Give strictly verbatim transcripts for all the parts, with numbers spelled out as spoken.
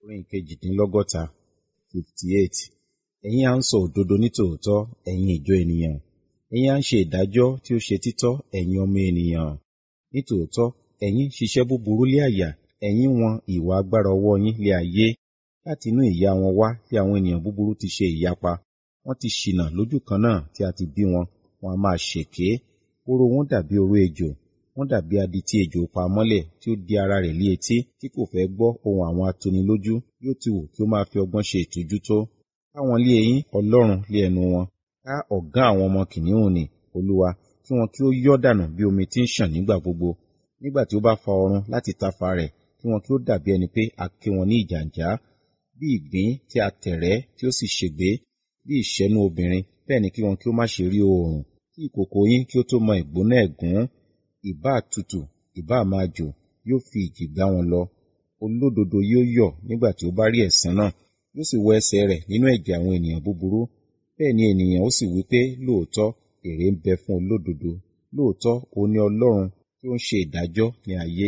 orin ìkejìdínlọ́gọ́ta fifty eight. Ẹ̀yin à ń sọ òdodo ní tòótọ́, ẹ̀yin ìjọ ènìyàn. Ẹ̀yin à ń ṣe ìdájọ́ tí ó ṣe títọ́, ẹ̀yin ọmọ ènìyàn. Ní tòótọ́, ẹ̀yin ṣiṣẹ́ búburú lé àyà, ẹ̀yin wọn ìwà agbára ọwọ́ yín lé ayé. Láti inú ìyá wọn wá tí àwọn ènìyàn búburú ti ṣe ìyapa. Wọ́n ti ṣìnà lójú kan náà tí a ti bí wọn, wọn a máa ṣèké. Oró wọn dàbí oró ejò, wọ́n dàbí adití ejò pa mọ́lẹ̀ tí ó di ara rẹ̀ lé etí, tí kò fẹ́ gbọ́ ohùn àwọn atonilójú, yóò ti wù kí ó máa fi ọgbọ́n ṣe ìtújú tó. Ká wọn lé eyín, Ọlọ́run lé ẹnu wọn. Ká ọ̀gá àwọn ọmọ kìnìún nì, Olúwa, kí wọn kí ó yọ́ dànù bí omi tí ń ṣàn nígbà gbogbo. Nígbà tí ó bá fa ọrun láti tafa rẹ̀, kí wọn kí ó dàbí ẹni pé a ké wọn ní ìjàǹjá. Bí ìgbín tí a tẹ̀rẹ́ tí ó sì ṣègbé, bí ìṣẹ́nu obìnrin, bẹ́ẹ̀ ni kí wọn kí ó má ṣe rí oòrùn. Kí ìkòkò yín kí ó tó mọ ìgbóná ẹ̀gún, ìbá tutù, ìbá máa jò, yóò fi ìjì gbá wọn lọ. Olódodo yóò yọ̀ nígbà tí ó bá rí ẹ̀san náà, yóò sì wọ ẹsẹ̀ rẹ̀ nínú ẹ̀jẹ̀ àwọn ènìyàn búburú. Bẹ́ẹ̀ ni ènìyàn ó sì wí pé lóòótọ́ èrè ń bẹ fún olódodo. Lóòótọ́ òun ni Ọlọ́run tí ó ń ṣe ìdájọ́ ní ayé.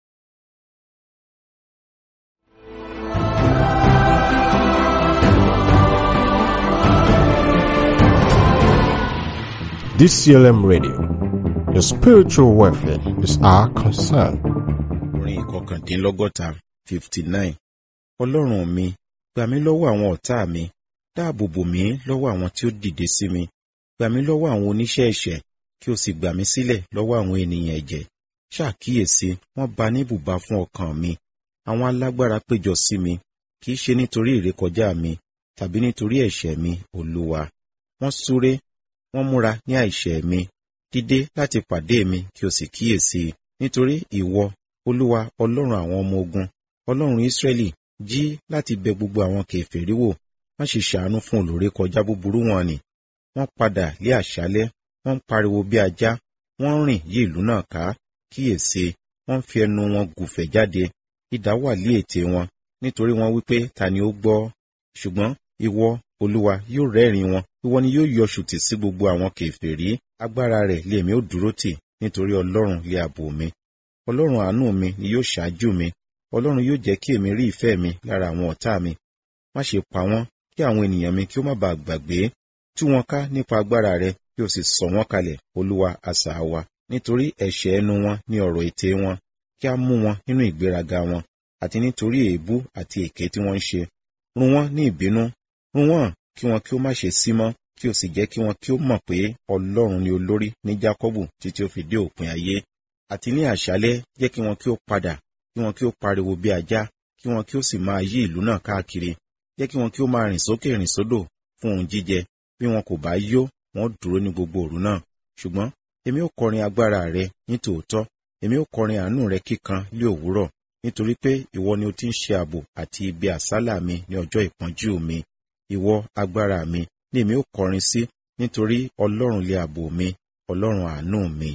D C L M Radio, your spiritual welfare is our concern. Orin ìkọkàndínlọ́gọ́ta fifty nine. Ọlọ́run mi, gbà mí lọ́wọ́ àwọn ọ̀tá mi, dáàbò bò mí lọ́wọ́ àwọn tí ó dìde sí mi. Gbà mí lọ́wọ́ àwọn oníṣẹ́ ẹ̀ṣẹ̀, kí o sì gbà mí sílẹ̀ lọ́wọ́ àwọn ènìyàn ẹ̀jẹ̀. Ṣàkíyèsí, wọ́n ba ní ibùba fún ọkàn mi. Àwọn alágbára péjọ sí mi, kì í ṣe nítorí ìrékọjá mi, tàbí nítorí ẹ̀ṣẹ̀ mi, Olúwa. Wọ́n súré, wọ́n múra ní àìṣẹ̀ mi, dìde láti pàdé mi kí o sì kíyèsí. Nítorí ìwọ, Olúwa, Ọlọ́run àwọn ọmọ ogun, Ọlọ́run Ísírẹ́lì, jí láti bẹ gbogbo àwọn kèfèrí wò, má ṣe ṣàánú fún olùrékọjá búburú wọn nì. Wọ́n padà lé àṣálẹ́, wọ́n ń pariwo bí ajá, wọ́n ń rìn yí ìlú náà ká, kíyèsí, wọ́n ń fi ẹnu wọn gùfẹ̀ jáde, idà wà lé ètè wọn, nítorí wọ́n wí pé ta ni ó gbọ́? Ṣùgbọ́n ìwọ, Olúwa, yóò rẹ́rìn wọn, ìwọ ni yóò yọ ṣùtì sí gbogbo àwọn kèfèrí. Agbára rẹ̀ lé èmi ó dúró tì, nítorí Ọlọ́run lé ààbò mi. Ọlọ́run àánú mi ni yóò ṣáájú mi. Ọlọ́run yóò jẹ́ kí èmi rí ìfẹ́ mi lára àwọn ọ̀tá mi. Má ṣe pa wọ́n, kí àwọn ènìyàn mi kí ó má baà gbàgbé. Tú wọn ká nípa agbára rẹ, kí o sì sọ wọ́n kalẹ̀, Olúwa, asà wa. Nítorí ẹ̀ṣẹ̀ ẹnu wọn ní ọ̀rọ̀ ètè wọn, kí a mú wọn nínú ìgbéraga wọn, àti nítorí èébú àti èké tí wọ́n ń ṣe. Run wọ́n ní ìbínú, run wọ́n kí wọn kí ó má ṣe sí mọ́, kí o sì jẹ́ kí wọn kí ó mọ̀ pé Ọlọ́run ni olórí ní Jákọ́bù títí ó fi dé òpin ayé. Àti ní àṣálẹ́ jẹ́ kí wọn kí ó padà, kí wọn kí ó pariwo bí ajá, kí wọn kí ó sì máa yí ìlú náà káàkiri. Jẹ́ kí wọn kí ó máa rìn sókè rìn sódò fún ohun jíjẹ. Bí wọn kò bá yó, wọn dúró ní gbogbo òru náà. Ṣùgbọ́n èmi ó kọrin agbára rẹ ní tòótọ́, èmi ó kọrin àánú rẹ kíkan lé òwúrọ̀, nítorí pé ìwọ ni o ti ń ṣe ààbò àti ibi àsálà mi ní ọjọ́ ìpọ́njú mi. Ìwọ agbára mi ni èmi ó kọrin sí, nítorí Ọlọ́run lé ààbò mi, Ọlọ́run àánú mi.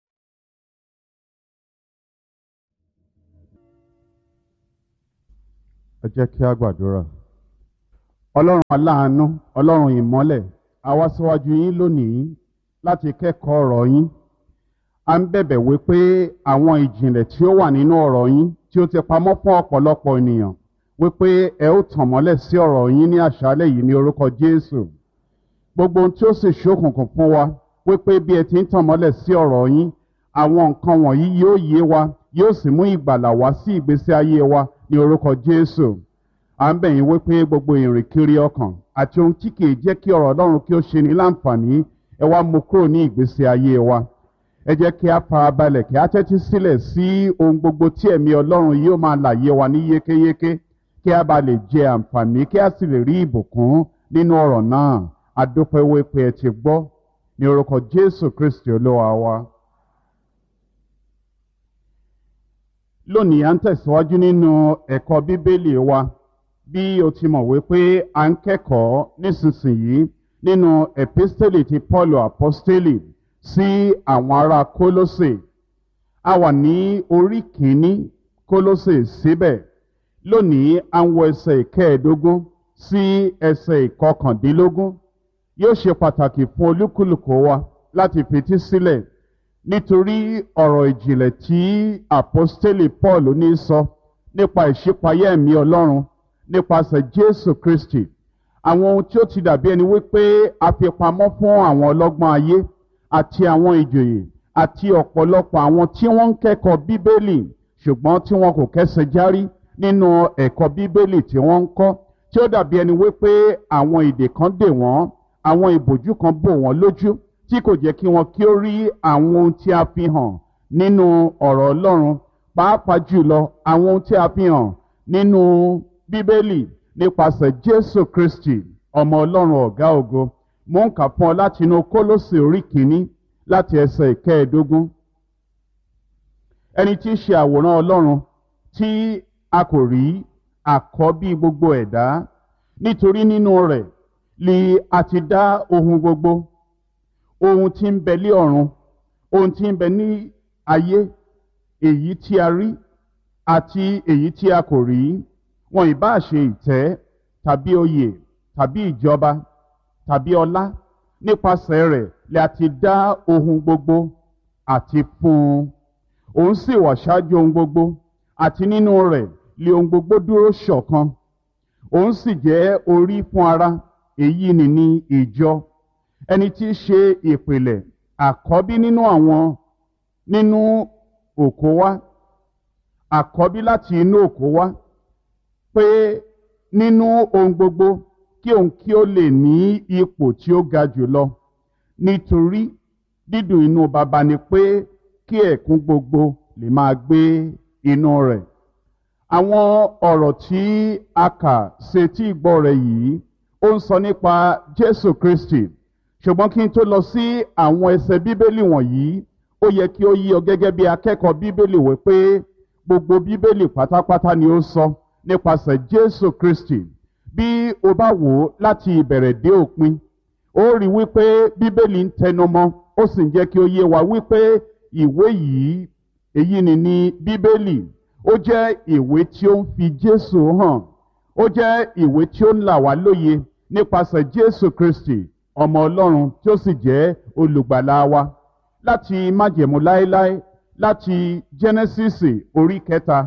Ẹ jẹ́ kí a gbàdúrà. Ọlọ́run aláàánú, Ọlọ́run ìmọ́lẹ̀, a wá síwájú yín lónìí láti kẹ́kọ̀ọ́ ọ̀rọ̀ yín. A ń bẹ̀bẹ̀ wí pé àwọn ìjìnlẹ̀ tí ó wà nínú ọ̀rọ̀ yín tí ó ti pamọ́ fún ọ̀pọ̀lọpọ̀ ènìyàn, wípé ẹ ó tàn mọ́lẹ̀ sí ọ̀rọ̀ yín ní àṣálẹ́ yìí ní orúkọ Jésù. Gbogbo ohun tí ó sì ṣókùnkùn fún wa, wípé bí ẹ ti ń tàn mọ́lẹ̀ sí ọ̀rọ̀ yín, àwọn nǹkan wọ̀nyí yóò yé wa, yóò sì mú ìgbàlà wá sí ìgbésí ayé wa ní orúkọ Jésù. À ń bẹ̀ yín wípé gbogbo ìrìnkiri ọkàn àti ohun tí kìí jẹ́ kí ọ̀rọ̀ Ọlọ́run kí ó ṣe ní láǹfààní, ẹ wá mú kúrò ní ìgbésí ayé wa. Ẹ jẹ́ kí a farabalẹ̀, kí a tẹ́tí sílẹ̀ sí ohun gbogbo tí ẹ̀mí Ọlọ́run yóò máa làyé wa ní yékéyéké, kí a bá lè jẹ àǹfààní, kí a sì lè rí ìbùkún nínú ọ̀rọ̀ náà. A dúpẹ́ wípé ẹ ti gbọ́ ní orúkọ Jésù Kristi Olúwa wa. Lónìí à ń tẹ̀síwájú nínú ẹ̀kọ́ Bíbélì wa. Bí o ti mọ̀ wípé à ń kẹ́kọ̀ọ́ nísinsìnyí nínú episteli ti Paul apostoli sí àwọn ará Kólósè. A wà ní orí kìíní Kólósè síbẹ̀. Lónìí à ń wo ẹsẹ̀ ìkẹẹ̀ẹ́dógún sí ẹsẹ̀ ìkọkàndínlógún. Yóò ṣe pàtàkì fún olúkúlùkù wa láti fetí sílẹ̀, nítorí ọ̀rọ̀ ìjìnlẹ̀ tí apostoli Paul ní sọ nípa ìṣípayá ẹ̀mí Ọlọ́run nípasẹ̀ Jésù Kristi, àwọn ohun tí ó ti dàbí ẹni wípé a fi pamọ́ fún àwọn ọlọ́gbọ́n ayé àti àwọn ìjòyè àti ọ̀pọ̀lọpọ̀ àwọn tí wọ́n ń kẹ́kọ̀ọ́ Bíbélì ṣùgbọ́n tí wọn kò kẹ́sẹ̀ járí nínú ẹ̀kọ́ Bíbélì tí wọ́n ń kọ́, tí ó dàbí ẹni wípé àwọn ìdè kan dè wọ́n, àwọn ìbòjú kan bò wọ́n lójú tí kò jẹ́ kí wọn kí ó rí àwọn ohun tí a fi hàn nínú ọ̀rọ̀ Ọlọ́run, pàápàá jùlọ àwọn ohun tí a fi hàn nínú Bíbélì nípasẹ̀ Jésù Kristi ọmọ Ọlọ́run ọ̀gá ògo. Mo ń kà fún ọ láti inú Kólósè orí kìíní láti ẹsẹ̀ ìkẹẹ̀ẹ́dógún. Ẹni tí í ṣe àwòrán Ọlọ́run tí a kò rí àkọ́bí gbogbo ẹ̀dá, nítorí nínú rẹ̀ li a ti dá ohun gbogbo, ohun tí ń bẹ lé ọ̀run, ohun tí ń bẹ ní ayé, èyí tí a rí àti èyí tí a kò rí, wọn ìbá ṣe ìtẹ́ tàbí oyè tàbí ìjọba tàbí ọlá, nípasẹ̀ rẹ̀ li a ti dá ohun gbogbo àti fún un. Òun sì wà ṣáájú ohun gbogbo, àti nínú rẹ̀ li ohun gbogbo dúró ṣọ̀kan. Òun sì jẹ́ orí fún ara, èyí ni ní ìjọ, ẹni tí í ṣe ìpìlẹ̀, àkọ́bí nínú àwọn nínú òkú wá, àkọ́bí láti inú òkú wá, pé nínú ohun gbogbo kí òun kí ó lè ní ipò tí ó ga jùlọ, nítorí dídùn inú baba ni pé kí ẹ̀kún gbogbo lè máa gbé inú rẹ̀. Àwọn ọ̀rọ̀ tí a kà sétí ìgbọ́ rẹ̀ yìí ó ń sọ nípa Jésù Kristi, ṣùgbọ́n kí n tó lọ sí àwọn ẹsẹ̀ Bíbélì wọ̀nyí, ó yẹ kí ó yé ọ gẹ́gẹ́ bí akẹ́kọ̀ọ́ Bíbélì wípé gbogbo Bíbélì pátápátá ni ó sọ nípasẹ̀ Jésù Kristi. Bí o bá wò ó láti ìbẹ̀rẹ̀ dé òpin, ó rí wípé Bíbélì ń tẹnumọ́, ó sì ń jẹ́ kí ó yé wa wípé ìwé yìí, èyí ni ní Bíbélì, ó jẹ́ ìwé tí ó ń fi Jésù hàn, ó jẹ́ ìwé tí ó ń là wá lóye nípasẹ̀ Jésù Kristi ọmọ Ọlọ́run tí ó sì jẹ́ olùgbàlà wa. Láti májẹ̀mú láéláé, láti Jẹ́nẹ́sísì orí kẹta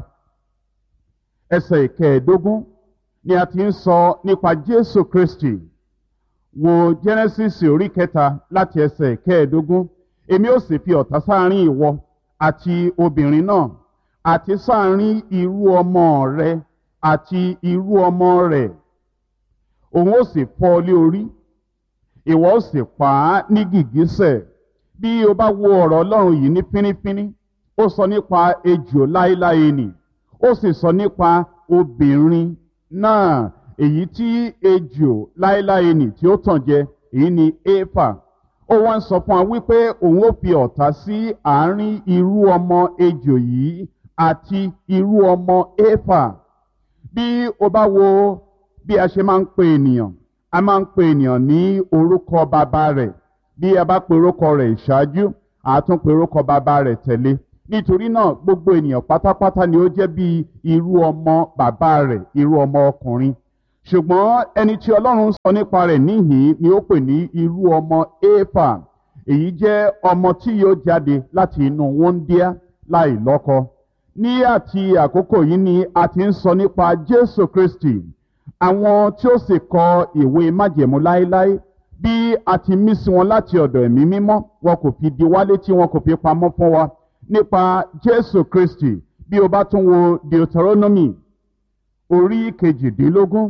ẹsẹ̀ ìkẹẹ̀ẹ́dógún ni a ti ń sọ nípa Jésù Kristi. Wo Jẹ́nẹ́sísì orí kẹta láti ẹsẹ̀ ìkẹẹ̀ẹ́dógún. Èmi ó sì fi ọ̀tá sáàrin ìwọ àti obìnrin náà, àti sáàrin irú ọmọ rẹ àti irú ọmọ rẹ̀. Òun ó sì fọ́ ọ lé orí, ìwọ ó sì pa á ní gìgísẹ̀. Bí o bá wo ọ̀rọ̀ Ọlọ́run yìí ní fínífíní, ó sọ nípa ejò láéláé nì, ó sì sọ nípa obìnrin náà, èyí tí ejò láéláé nì tí ó tàn jẹ, èyí ni Éfà. Ó wá ń sọ fún wa wípé òun ó fi ọ̀tá sí àárín irú ọmọ ejò yìí àti irú ọmọ Éfà. Bí o bá wo bí a ṣe máa ń pe ènìyàn, a máa ń pe ènìyàn ní orúkọ bàbá rẹ̀. Bí a bá pe orúkọ rẹ̀ ìṣáájú, a tún pe orúkọ bàbá rẹ̀ tẹ̀lé. Nítorí náà gbogbo ènìyàn pátápátá ni ó jẹ́ bí irú ọmọ bàbá rẹ̀, irú ọmọ ọkùnrin. Ṣùgbọ́n ẹni tí Ọlọ́run sọ nípa rẹ̀ níhìn ni ó pè ní irú ọmọ Éfà. Èyí jẹ́ ọmọ tí yóò jáde láti inú wúńdíá láì lọ́kọ. Ní àti àkókò yìí ni a ti ń sọ nípa Jésù Kristi. Àwọn tí ó sì kọ ìwé májẹ̀mú láéláé, bí a ti mí sí wọn láti ọ̀dọ̀ ẹ̀mí mímọ́, wọn kò fi di wá létí, wọn kò fi pamọ́ fún wa nípa Jésù Kristi. Bí o bá tún wo Deuteronomy orí kejìdínlógún,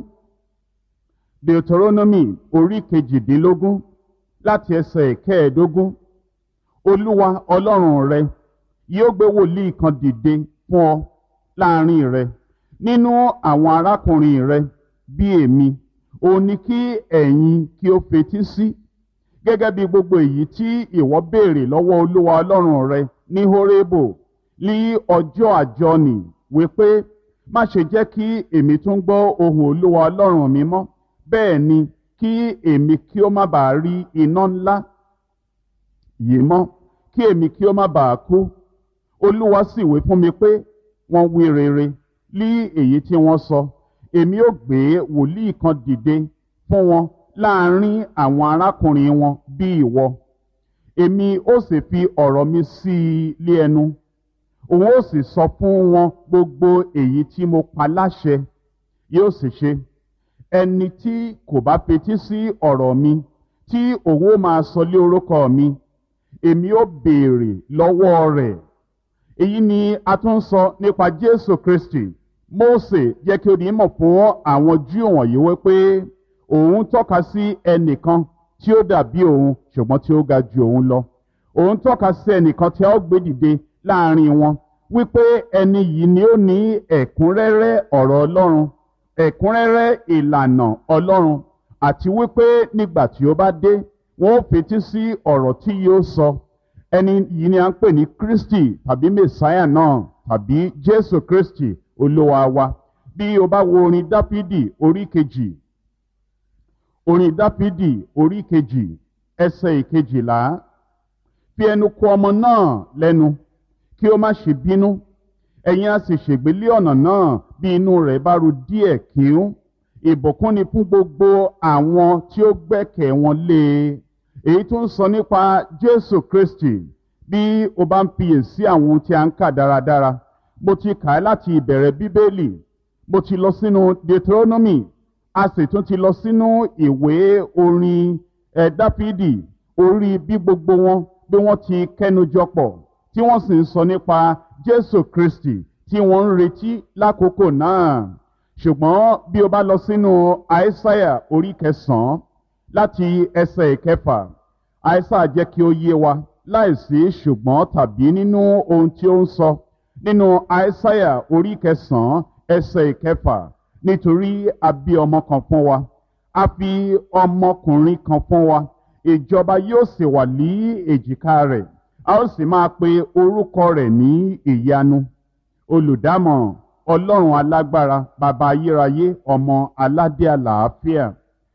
Deuteronomy orí kejìdínlógún láti ẹsẹ̀ ìkẹẹ̀ẹ́dógún. Olúwa Ọlọ́run rẹ yóò gbé wòlíì kan dìde fún ọ láàrin rẹ nínú àwọn arákùnrin rẹ bí èmi, òun ni kí ẹ̀yin kí ó fetí sí, gẹ́gẹ́ bí gbogbo èyí tí ìwọ béèrè lọ́wọ́ Olúwa Ọlọ́run rẹ ní Hórébù ní ọjọ́ àjọnì, wípé má ṣe jẹ́ kí èmi tún gbọ́ ohùn Olúwa Ọlọ́run mi mọ́, bẹ́ẹ̀ ni kí èmi kí ó má bàa rí iná ńlá yìí mọ́, kí èmi kí ó má bàa kú. Olúwa sì wí fún mi pé wọ́n wí rere lí èyí tí wọ́n sọ. Èmi ó gbé wòlíì kan dìde fún wọn láàrin àwọn arákùnrin wọn bí ìwọ. Èmi ó sì fi ọ̀rọ̀ mi sí i lé ẹnu. Òun ó sì sọ fún wọn gbogbo èyí tí mo pa láṣẹ. yóò sì ṣe. Ẹni tí kò bá fetí sí ọ̀rọ̀ mi tí òun ó máa sọ lé orúkọ mi, èmi ó béèrè lọ́wọ́ rẹ̀. Èyí ni a tún sọ nípa Jésù Kristi. Mósè jẹ́ kí ó di mọ̀ fún àwọn Júù wọ̀nyí wípé òun tọ́ka sí ẹnìkan tí ó dàbí òun ṣùgbọ́n tí ó ga ju òun lọ. Òun tọ́ka sí ẹnìkan tí a ó gbé dìde láàrin wọn, wípé ẹni yìí ni ó ní ẹ̀kúnrẹ́rẹ́ ọ̀rọ̀ Ọlọ́run, ẹ̀kúnrẹ́rẹ́ ìlànà Ọlọ́run, àti wípé nígbà tí ó bá dé wọn ó fetí sí ọ̀rọ̀ tí yóò sọ. Ẹni yìí ni a ń pè ní Kristi tàbí Mèsáyà náà tàbí Jésù Kristi Olúwa wa. Bí o bá wo orin Dáfídì orí kejì, orin Dáfídì orí kejì ẹsẹ̀ ìkejìlá, fi ẹnu kò ọmọ náà lẹ́nu kí ó má ṣe bínú, ẹ̀yin a sì ṣègbé lé ọ̀nà náà bí inú rẹ̀ bá ru díẹ̀ kíún. Ìbùkún ni fún gbogbo àwọn tí ó gbẹ́kẹ̀ wọn lé e. Èyí tó ń sọ nípa Jésù Kristi. Bí o bá ń fiyèsí àwọn ohun tí a ń kà dáradára, mo ti kà á láti ìbẹ̀rẹ̀ Bíbélì, mo ti lọ sínú Deuteronomy, a sì tún ti lọ sínú ìwé orin ẹ̀ Dáfídì, orí bí gbogbo wọn bí wọ́n ti kẹ́nujọ pọ̀ tí wọ́n sì ń sọ nípa Jésù Kristi tí wọ́n ń retí lákòókò náà. Ṣùgbọ́n bí o bá lọ sínú Àìsáyà orí kẹsàn-án láti ẹsẹ̀ ìkẹfà, Àìsáyà jẹ́ kí ó yé wa láìsí ṣùgbọ́n tàbí nínú ohun tí ó ń sọ nínú Àìsáyà orí kẹsàn-án ẹsẹ̀ ìkẹfà, nítorí a bí ọmọ kan fún wa, a fi ọmọkùnrin kan fún wa, ìjọba yóò sì wà ní èjìká rẹ̀, a ó sì máa pe orúkọ rẹ̀ ní ìyanu, olùdámọ̀ràn, Ọlọ́run alágbára, bàbá ayérayé, ọmọ aládé àlàáfíà.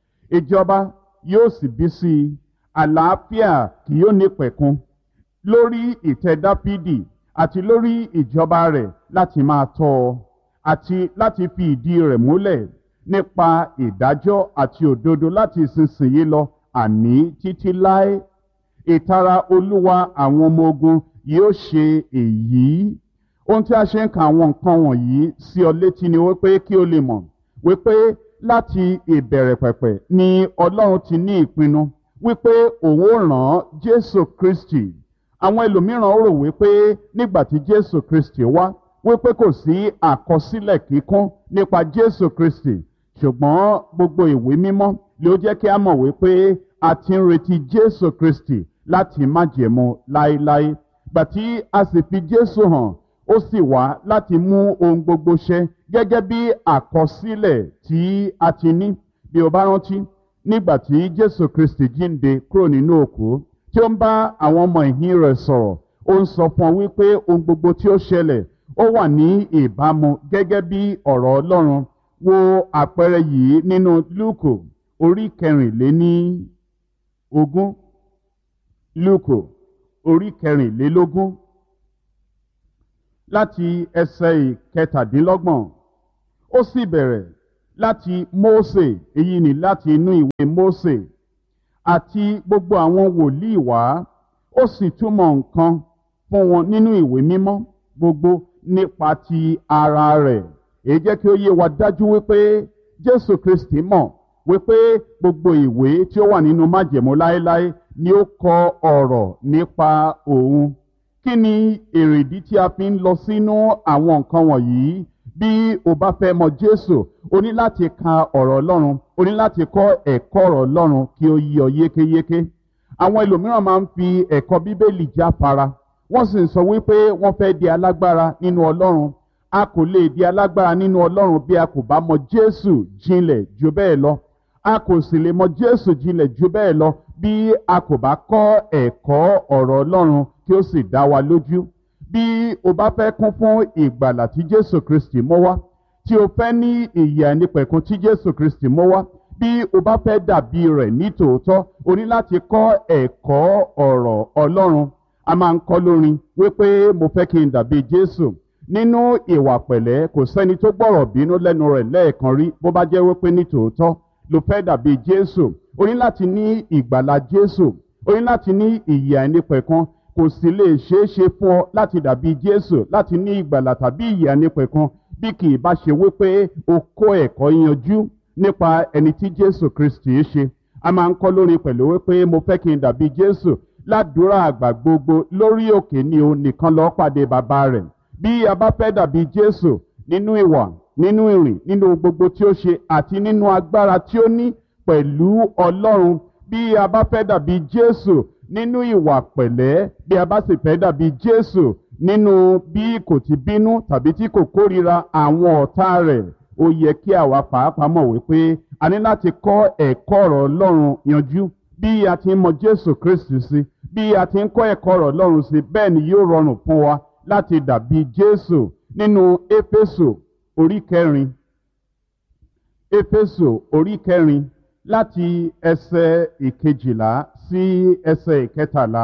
Ìjọba yóò sì bí sí i, àlàáfíà kì yóò ní pẹ̀kun lórí ìtẹ́ Dáfídì àti lórí ìjọba rẹ̀ láti máa tọ́ ọ àti láti fi ìdí rẹ̀ múlẹ̀ nípa ìdájọ́ àti òdodo láti ìsinsìnyí lọ àní títí láé. Ìtara Olúwa àwọn ọmọ ogun yóò ṣe èyí. Ohun tí a ṣe ń ka àwọn nǹkan wọ̀nyí sí ọ létí ni wípé kí o lè mọ̀ wípé láti ìbẹ̀rẹ̀ pẹ̀pẹ̀ ni Ọlọ́run ti ní ìpinnu wípé òun ó rán Jésù Kristi. Àwọn ẹlòmíràn rò wípé nígbà tí Jésù Kristi wá wípé kò sí àkọsílẹ̀ kíkún nípa Jésù Kristi, ṣùgbọ́n gbogbo ìwé mímọ́ ló jẹ́ kí a mọ̀ wípé a ti ń retí Jésù Kristi láti májẹ̀mú láéláé. Gbà tí a sì fi Jésù hàn, ó sì wá láti mú ohun gbogbo ṣẹ gẹ́gẹ́ bí àkọsílẹ̀ tí a ti ní. Bí o bá rántí, nígbà tí Jésù Kristi jíǹde kúrò nínú òkú, tí ó ń bá àwọn ọmọ ìhín rẹ̀ sọ̀rọ̀, ó ń sọ fún ọ wípé ohun gbogbo tí ó ṣẹlẹ̀ ó wà ní ìbámu gẹ́gẹ́ bí ọ̀rọ̀ Ọlọ́run. Wo àpẹẹrẹ yìí nínú Lúùkù orí kẹrìnléní ogún, Lúùkù orí kẹrìnlélógún láti ẹsẹ̀ ìkẹtàdínlọ́gbọ̀n. Ó sì bẹ̀rẹ̀ láti Mósè, èyí ni láti inú ìwé Mósè àti gbogbo àwọn wòlíì wá, ó sì túmọ̀ nǹkan fún wọn nínú ìwé mímọ́ gbogbo nípa ti ara rẹ̀. Èyí jẹ́ kí ó yé wa dájú wípé Jésù Kristi mọ̀ wípé gbogbo ìwé tí ó wà nínú májẹ̀mú láéláé ni ó kọ ọ̀rọ̀ nípa òun. Kí ni èrèdí tí a fi ń lọ sínú àwọn nǹkan wọ̀nyí? Bí o bá fẹ́ mọ Jésù, o ní láti ka ọ̀rọ̀ Ọlọ́run, o ní láti kọ́ ẹ̀kọ́ ọ̀rọ̀ Ọlọ́run kí ó yé ọ yékéyéké. Àwọn ẹlòmíràn máa ń fi ẹ̀kọ́ Bíbélì jáfara, wọ́n sì ń sọ wípé wọ́n fẹ́ di alágbára nínú Ọlọ́run. A kò lè di alágbára nínú Ọlọ́run bí a kò bá mọ Jésù jinlẹ̀ ju bẹ́ẹ̀ lọ. A kò sì lè mọ Jésù jinlẹ̀ ju bẹ́ẹ̀ lọ bí a kò bá kọ́ ẹ̀kọ́ ọ̀rọ̀ Ọlọ́run kí ó sì dá wa lójú. Bí o bá fẹ́ kún fún ìgbàlà tí Jésù Kristi mú wá, tí o fẹ́ ní ìyè àìnípẹ̀kun tí Jésù Kristi mú wá, bí o bá fẹ́ dàbí rẹ̀ ní tòótọ́, o ní láti kọ́ ẹ̀kọ́ ọ̀rọ̀ Ọlọ́run. A máa ń kọ́ lórin wípé mo fẹ́ kí n dàbí Jésù. Nínú ìwà pẹ̀lẹ́, kò sẹ́ni tó gbọ́rọ̀ bínú lẹ́nu rẹ̀ lẹ́ẹ̀kan rí bó bá jẹ́ wípé ní tòótọ́ ló fẹ́ dàbí Jésù. O ní láti ní ìgbàlà Jésù, o ní láti ní ìyè àìnípẹ̀kun. Kò sì lè ṣeé ṣe fún ọ láti dàbí Jésù, láti ní ìgbàlà tàbí ìyè àìnípẹ̀kun bí kì í bá ṣe wípé o kọ́ ẹ̀kọ́ yanjú nípa ẹni tí Jésù Kristi ṣe. A máa ń kọ́ lórin pẹ̀lú wípé mo fẹ́ kí n dàbí Jésù, ládùúrà àgbà gbogbo lórí òkè ni o nìkan lọ pàdé bàbá rẹ̀. Bí a bá fẹ́ dàbí Jésù nínú ìwà, nínú ìrìn, nínú gbogbo tí ó ṣe àti nínú agbára tí ó ní pẹ̀lú Ọlọ́run, bí a bá fẹ́ dàbí Jésù nínú ìwà pẹ̀lẹ́, bí a bá sì fẹ́ dàbí Jésù nínú bí kò ti bínú tàbí tí kò kórìíra àwọn ọ̀tá rẹ̀, ó yẹ kí àwa pàápàá mọ̀ wípé a ní láti kọ́ ẹ̀kọ́ ọ̀rọ̀ Ọlọ́run yanjú. Bí a ti ń mọ Jésù Kristi sí, bí a ti ń kọ́ ẹ̀kọ́ ọ̀rọ̀ Ọlọ́run sí, bẹ́ẹ̀ ni yóò rọrùn fún wa láti dàbí Jésù. Nínú Éfésù orí kẹrin, Éfésù orí kẹrin láti ẹsẹ̀ ìkejìlá sí ẹsẹ̀ ìkẹtàlá.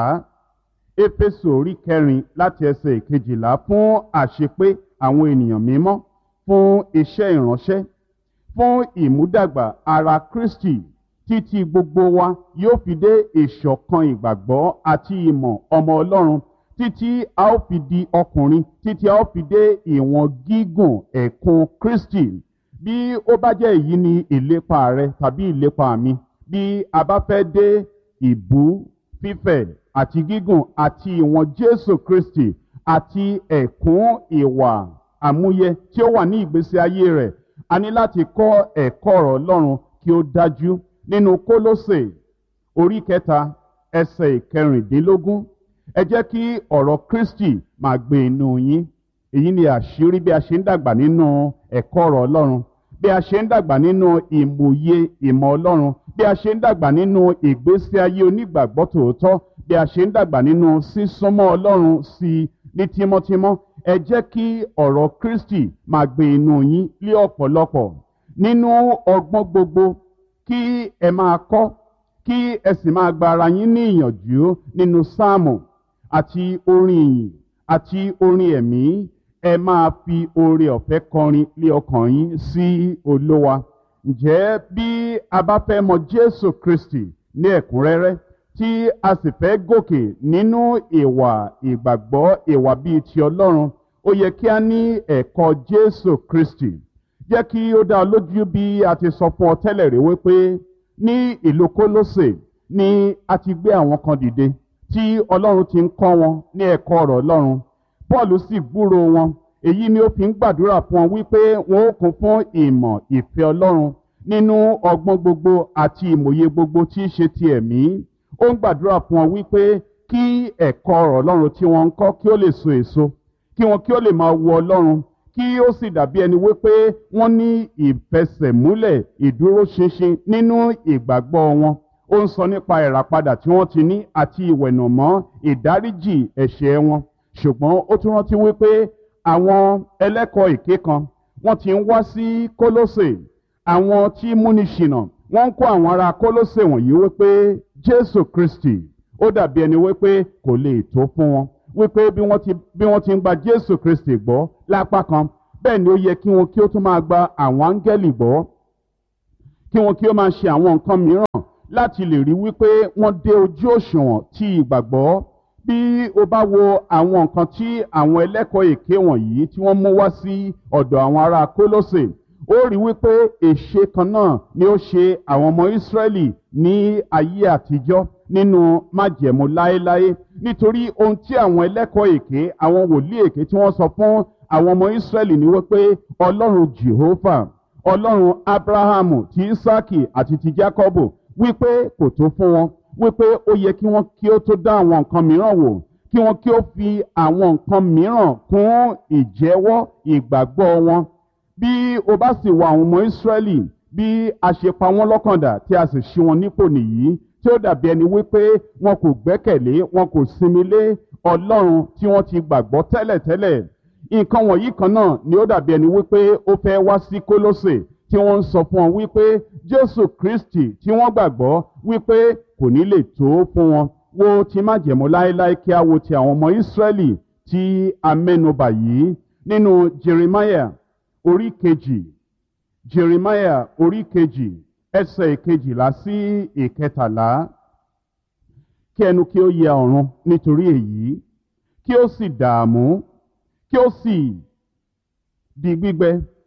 Éfésù orí kẹrin láti ẹsẹ̀ ìkejìlá, fún àṣepé àwọn ènìyàn mímọ́, fún iṣẹ́ ìránṣẹ́, fún ìmúdàgbà ara Kristi, títí gbogbo wa yóò fi dé ìṣọ̀kan ìgbàgbọ́ àti ìmọ̀ ọmọ Ọlọ́run, títí a ó fi di ọkùnrin, títí a ó fi dé ìwọ̀n gígùn ẹ̀kún Kristi. Bí ó bá jẹ́ èyí ni ìlépa rẹ tàbí ìlépa mi, bí a bá fẹ́ dé ìbú, fífẹ̀ àti gígùn àti ìwọ̀n Jésù Kristi àti ẹ̀kún ìwà àmúyẹ tí ó wà ní ìgbésí ayé rẹ̀, a ní láti kọ́ ẹ̀kọ́ ọ̀rọ̀ Ọlọ́run kí ó dájú. Nínú Kólósè orí kẹta ẹsẹ̀ ìkẹrìndínlógún, ẹ jẹ́ kí ọ̀rọ̀ Kristi máa gbé inú yín. Èyí ni àṣírí bí a ṣe ń dàgbà nínú ẹ̀kọ́ ọ̀rọ̀ Ọlọ́run, bí a ṣe ń dàgbà nínú ìmòye ìmọ̀ Ọlọ́run, bí a ṣe ń dàgbà nínú ìgbésí ayé onígbàgbọ́ tòótọ́, bí a ṣe ń dàgbà nínú sísúnmọ́ Ọlọ́run sí i ní tímọ́tímọ́. Ẹ jẹ́ kí ọ̀rọ̀ Kristi máa gbé inú yín lé ọ̀pọ̀lọpọ̀ nínú ọgbọ́n gbogbo, kí ẹ máa kọ́, kí ẹ sì máa gba ara yín ní ìyànjú nínú sáàmù àti orin ìyìn àti orin ẹ̀mí. Ẹ máa fi oore ọ̀fẹ́ kọrin lé ọkàn yín sí Olúwa. Ǹjẹ́ bí a bá fẹ́ mọ Jésù Kristi ní ẹ̀kúnrẹ́rẹ́, tí a sì fẹ́ gòkè nínú ìwà ìgbàgbọ́, ìwà bíi ti Ọlọ́run, ó yẹ kí a ní ẹ̀kọ́ Jésù Kristi. Jẹ́ kí ó dá ọ lójú, bí a ti sọ fún ọ tẹ́lẹ̀ rí, wípé ní ìlú Kólósè ni a ti gbé àwọn kan dìde tí Ọlọ́run ti ń kọ́ wọn ní ẹ̀kọ́ ọ̀rọ̀ Ọlọ́run. Pọ́ọ̀lù sì gbúrò wọn. Èyí ni ó fi ń gbàdúrà fún wọn wípé wọn ó kún fún ìmọ̀ ìfẹ́ Ọlọ́run nínú ọgbọ́n gbogbo àti ìmòye gbogbo tí í ṣe ti ẹ̀mí. Ó ń gbàdúrà fún wọn wípé kí ẹ̀kọ́ ọ̀rọ̀ Ọlọ́run tí wọ́n ń kọ́ kí ó lè so èso, kí wọn kí ó lè máa wo Ọlọ́run, kí ó sì dàbí ẹni wípé wọ́n ní ìfẹsẹ̀múlẹ̀ ìdúróṣinṣin nínú ìgbàgbọ́ wọn. Ó ń sọ nípa ìràpadà tí wọ́n ti ní àti ìwẹ̀nùmọ́ ìdáríjì ẹ̀ṣẹ̀ wọn. Ṣùgbọ́n ó tún rántí wípé àwọn ẹlẹ́kọ̀ọ́ èké kan wọ́n ti ń wá sí Kólósè. Àwọn tí múni ṣìnà wọ́n ń kó àwọn ará Kólósè wọ̀nyí wípé Jésù Kristi ó dàbí ẹni wípé kò lè tó fún wọn, wípé bí wọ́n ti bí wọ́n ti ń gba Jésù Kristi gbọ́ lápá kan, bẹ́ẹ̀ ni ó yẹ kí wọn kí ó tún máa gba àwọn áńgẹ́lì gbọ́, kí wọn kí ó máa ṣe àwọn nǹkan mìíràn láti lè rí wípé wọ́n dé ojú òṣùwọ̀n ti ìgbàgbọ́. Bí o bá wo àwọn nǹkan tí àwọn ẹlẹ́kọ̀ọ́ èké wọ̀nyí tí wọ́n mú wá sí ọ̀dọ̀ àwọn ará Kólósè, ó rí wípé èṣe kan náà ni ó ṣe àwọn ọmọ Ísírẹ́lì ní ayé àtijọ́ nínú májẹ̀mú láéláé. Nítorí ohun tí àwọn ẹlẹ́kọ̀ọ́ èké, àwọn wòlíì èké tí wọ́n sọ fún àwọn ọmọ Ísírẹ́lì ni wípé Ọlọ́run Jèhófà, Ọlọ́run Ábúráhámù, ti Ísákì àti ti Jákọ́bù, wípé kò tó fún wọn, wípé ó yẹ kí wọ́n kí ó tó dá àwọn nǹkan mìíràn wò, kí wọ́n kí ó fi àwọn nǹkan mìíràn kún ìjẹ́wọ́ ìgbàgbọ́ wọn. Bí o bá sì wo àwọn ọmọ Ísírẹ́lì, bí a ṣe pa wọ́n lọ́kàndà tí a sì ṣí wọn nípò nìyí, tí ó dàbí ẹni wípé wọn kò gbẹ́kẹ̀lé, wọn kò sinmi lé Ọlọ́run tí wọ́n ti gbàgbọ́ tẹ́lẹ̀tẹ́lẹ̀. Nǹkan wọ̀nyí kan náà ni ó dàbí ẹni wípé ó fẹ́ wá sí Kólósè, tí wọ́n ń sọ fún wọn wípé Jésù Kristi tí wọ́n gbàgbọ́ wípé kò ní lè tó fún wọn. Wo ti májẹ̀mú láéláé, kí a wo ti àwọn ọmọ Ísírẹ́lì tí a mẹ́nubà yìí nínú Jeremiah orí kejì, Jeremiah orí kejì ẹsẹ̀ ìkejìlá sí ìkẹtàlá. Kí ẹnu kí ó yẹ ọ̀run nítorí èyí, kí ó sì dààmú, kí ó sì di gbígbẹ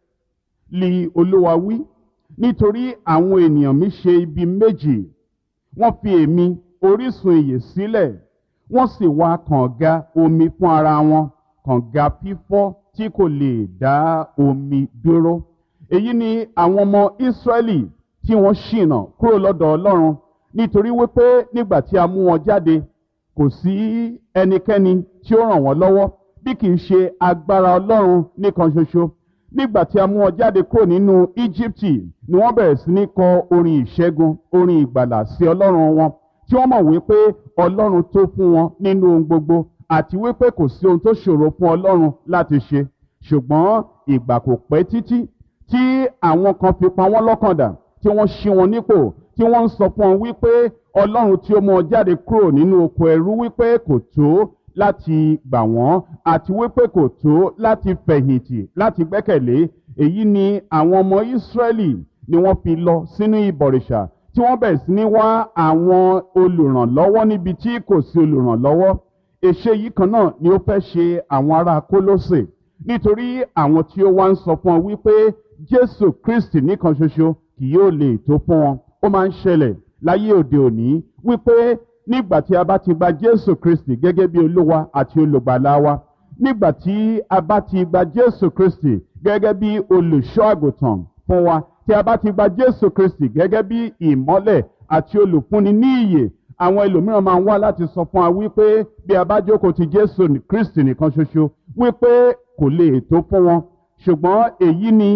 li Olúwa wí, nítorí àwọn ènìyàn mi ṣe ibi méjì. Wọ́n fi èmi orísun ìyè sílẹ̀, wọ́n sì wá kànga omi fún ara wọn, kànga fífọ́ tí kò lè dá omi dúró. Èyí ni àwọn ọmọ Ísírẹ́lì tí wọ́n ṣìnà kúrò lọ́dọ̀ Ọlọ́run, nítorí wípé nígbà tí a mú wọn jáde kò sí ẹnikẹ́ni tí ó ràn wọ́n lọ́wọ́ bí kì í ṣe agbára Ọlọ́run nìkan ṣoṣo. Nígbà tí a mú wọn jáde kúrò nínú Íjíbítì ni wọ́n bẹ̀rẹ̀ sí ní kọ orin ìṣẹ́gun, orin ìgbàlà sí Ọlọ́run wọn, tí wọ́n mọ̀ wípé Ọlọ́run tó fún wọn nínú ohun gbogbo, àti wípé kò sí ohun tó ṣòro fún Ọlọ́run láti ṣe. Ṣùgbọ́n ìgbà kò pẹ́ títí tí àwọn kan fi pa wọ́n lọ́kàn dà, tí wọ́n ṣí wọn nípò, tí wọ́n ń sọ fún wọn wípé Ọlọ́run tí ó mú wọn jáde kúrò nínú oko ẹrú wípé kò tó láti gbà wọ́n, àti wípé kò tó láti fẹ̀yìntì, láti gbẹ́kẹ̀lé. Èyí ni àwọn ọmọ Ísírẹ́lì ni wọ́n fi lọ sínú ìbọ̀rìṣà, tí wọ́n bẹ̀rẹ̀ sí ní wá àwọn olùrànlọ́wọ́ níbi tí kò sí olùrànlọ́wọ́. Èṣe yìí kan náà ni ó fẹ́ ṣe àwọn ará Kólósè, nítorí àwọn tí ó wá ń sọ fún wọn wípé Jésù Kristi nìkan ṣoṣo kì yóò lè tó fún wọn. Ó máa ń ṣẹlẹ̀ láyé òde òní wípé nígbà tí a bá ti gba Jésù Kristi gẹ́gẹ́ bí Olúwa àti olùgbàlà wa, nígbà tí a bá ti gba Jésù Kristi gẹ́gẹ́ bí olùṣọ́ àgùntàn fún wa, tí a bá ti gba Jésù Kristi gẹ́gẹ́ bí ìmọ́lẹ̀ àti olùfúnni ní ìyè, àwọn ẹlòmíràn máa ń wá láti sọ fún wa wípé bí a bá jókòó ti Jésù Kristi nìkan ṣoṣo wípé kò lè tó fún wọn. Ṣùgbọ́n èyí ni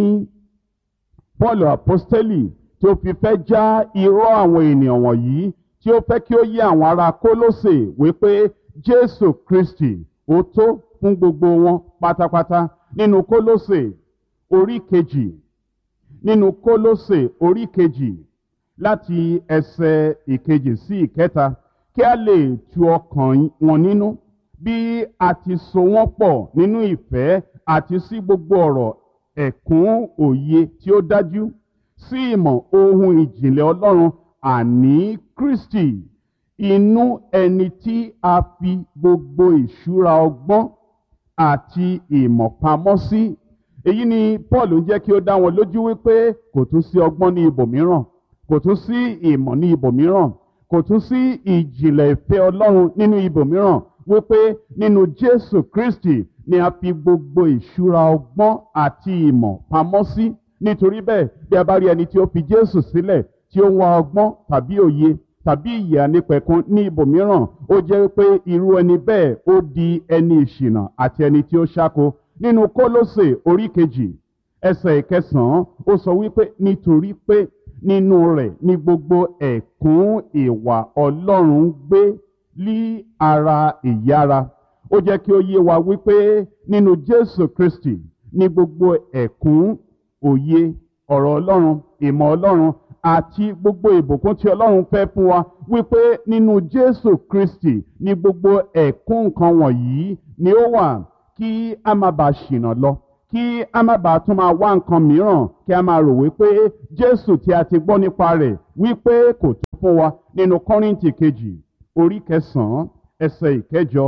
Paul apostoli tí ó fi fẹ́ já irọ́ àwọn ènìyàn wọ̀nyí, tí ó fẹ́ kí ó yé àwọn ará Kólósè wípé Jésù Kristi ó tó fún gbogbo wọn pátápátá. Nínú Kólósè orí kejì, nínú Kólósè orí kejì láti ẹsẹ̀ ìkejì sí ìkẹta, kí a lè tu ọkàn wọn nínú bí a ti so wọ́n pọ̀ nínú ìfẹ́ àti sí gbogbo ọ̀rọ̀ ẹ̀kún òye tí ó dájú, sí ìmọ̀ ohun ìjìnlẹ̀ Ọlọ́run, àní Kristi, inú ẹni tí a fi gbogbo ìṣúra ọgbọ́n àti ìmọ̀ pamọ́ sí. Èyí ni Paul ń jẹ́ kí ó dá wọn lójú wípé kò tún sí ọgbọ́n ní ibòmíràn, kò tún sí ìmọ̀ ní ibòmíràn, kò tún sí ìjìnlẹ̀ ìfẹ́ Ọlọ́run nínú ibòmíràn, wípé nínú Jésù Kristi ni a fi gbogbo ìṣúra ọgbọ́n àti ìmọ̀ pamọ́ sí. Nítorí bẹ́ẹ̀, bí a bá rí ẹni tí ó fi Jésù sílẹ̀, tí ó ń wá ọgbọ́n tàbí òye tàbí ìyè ànípẹ̀kun ní ibòmíràn, ó jẹ́ pé irú ẹni bẹ́ẹ̀ ó di ẹni ìṣìnà àti ẹni tí ó ṣáko. Nínú Kólósè orí kejì ẹsẹ̀ ìkẹsàn-án, ó sọ wípé nítorí pé nínú rẹ̀ ni gbogbo ẹ̀kún ìwà Ọlọ́run gbé lí ara ìyára. Ó jẹ́ kí ó yé wa wípé nínú Jésù Kristi ni gbogbo ẹ̀kún òye ọ̀rọ̀ Ọlọ́run, ìmọ̀ Ọlọ́run àti gbogbo ìbùkún tí Ọlọ́run fẹ́ fún wa, wípé nínú Jésù Kristi ni gbogbo ẹ̀kún nǹkan wọ̀nyí ni ó wà, kí a má bàa ṣìnà lọ, kí a má bàa tún máa wá nǹkan mìíràn, kí a máa rò wípé Jésù tí a ti gbọ́ nípa rẹ̀ wípé kò tó fún wa. Nínú Kọ́ríńtì kejì orí kẹsàn-án ẹsẹ̀ ìkẹjọ,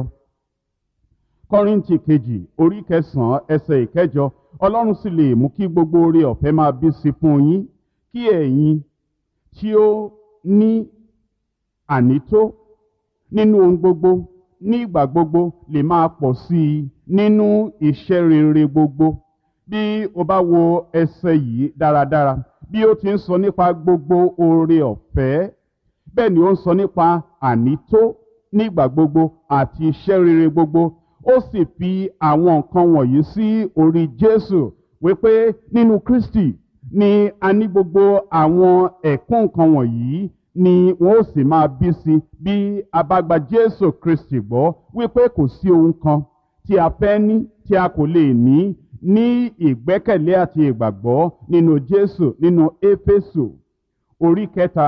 Kọ́ríńtì kejì orí kẹsàn-án ẹsẹ̀ ìkẹjọ, Ọlọ́run sì lè mú kí gbogbo oore ọ̀fẹ́ máa bí sí fún yín, kí ẹ̀yin tí ó ní ànító nínú ohun gbogbo ní ìgbà gbogbo lè máa pọ̀ sí i nínú iṣẹ́ rere gbogbo. Bí o bá wo ẹsẹ̀ yìí dáradára, bí ó ti ń sọ nípa gbogbo oore ọ̀fẹ́, bẹ́ẹ̀ ni ó ń sọ nípa ànító nígbà gbogbo àti iṣẹ́ rere gbogbo. Ó sì fi àwọn nǹkan wọ̀nyí sí orí Jésù, wípé nínú Kristi ni a ní gbogbo àwọn ẹ̀kún nǹkan wọ̀nyí ni wọ́n ó sì máa bí sí bí a bá gba Jésù Kristi gbọ́, wípé kò sí ohun kan tí a fẹ́ ní tí a kò lè ní ní ìgbẹ́kẹ̀lé àti ìgbàgbọ́ nínú Jésù. Nínú Éfésù orí kẹta,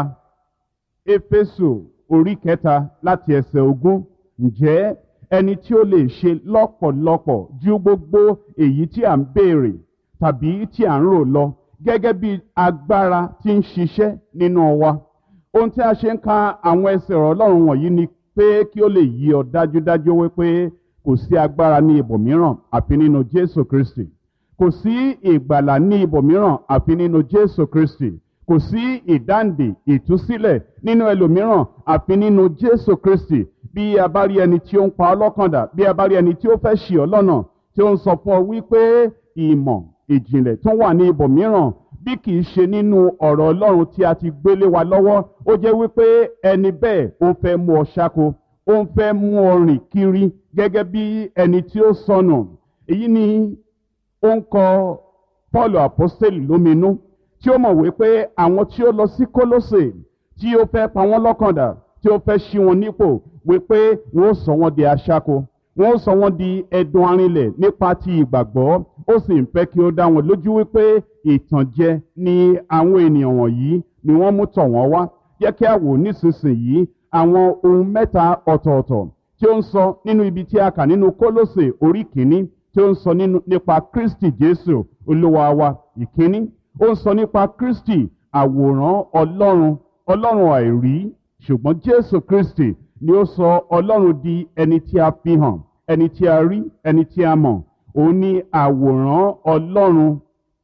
Éfésù orí kẹta láti ẹsẹ̀ ogún, ǹjẹ́ ẹni tí ó lè ṣe lọ́pọ̀lọpọ̀ ju gbogbo èyí tí à ń béèrè tàbí tí à ń rò lọ, gẹ́gẹ́ bí agbára tí ń ṣiṣẹ́ nínú wa. Ohun tí a ṣe ń ka àwọn ẹsẹ̀ ọ̀rọ̀ Ọlọ́run wọ̀nyí ni pé kí ó lè yí ọ dájúdájú wípé kò sí agbára ní ibòmíràn àfi nínú Jésù Kristi. kò sí ìgbàlà ní ibòmíràn àfi nínú Jésù Kristi. Kò sí ìdáǹdè ìtúsílẹ̀ nínú ẹlòmíràn àfi nínú Jésù Kristi. Bí a bá rí ẹni tí ó ń pa ọ́ lọ́kàn dà, bí a bá rí ẹni tí ó fẹ́ ṣì ọ́ lọ́nà, tí ó ń sọ fún ọ wípé ìmọ̀ ìjìnlẹ̀ tó wà ní ibòmíràn bí kì í ṣe nínú ọ̀rọ̀ Ọlọ́run tí a ti gbélé wa lọ́wọ́, ó jẹ́ wípé ẹni bẹ́ẹ̀ ó fẹ́ mú ọ ṣáko, ó ń fẹ́ mú ọ rìn kiri gẹ́gẹ́ bí ẹni tí ó sọnù. Èyí ni ó ń kọ Pọ́ọ̀lù àpọ́stélì lóminú, tí ó mọ̀ wípé àwọn tí ó lọ sí Kólósè tí ó fẹ́ pa wọ́n lọ́kàn dà, tí ó fẹ́ ṣí wọn nípò, wípé wọ́n ó sọ wọ́n di aṣáko, wọ́n ó sọ wọ́n di ẹdun arinlẹ̀ nípa ti ìgbàgbọ́. Ó sì ń fẹ́ kí ó dá wọn lójú wípé ìtànjẹ ni àwọn ènìyàn wọ̀nyí ni wọ́n mú tọ̀ wọ́n wá. Jẹ́ kí a wò nísinsìnyí àwọn ohun mẹ́ta ọ̀tọ̀ọ̀tọ̀ tí ó ń sọ nínú ibi tí a kà nínú Kólósè orí kìíní, tí ó ń sọ nínú nípa Kristi Jésù Olúwa wa. Ìkíní, ó ń sọ nípa Kristi àwòrán Ọlọ́run, Ọlọ́run àìrí, ṣùgbọ́n Jésù Kristi ni ó sọ Ọlọ́run di ẹni tí a fi hàn, ẹni tí a rí, ẹni tí a mọ̀. Òun ni àwòrán Ọlọ́run.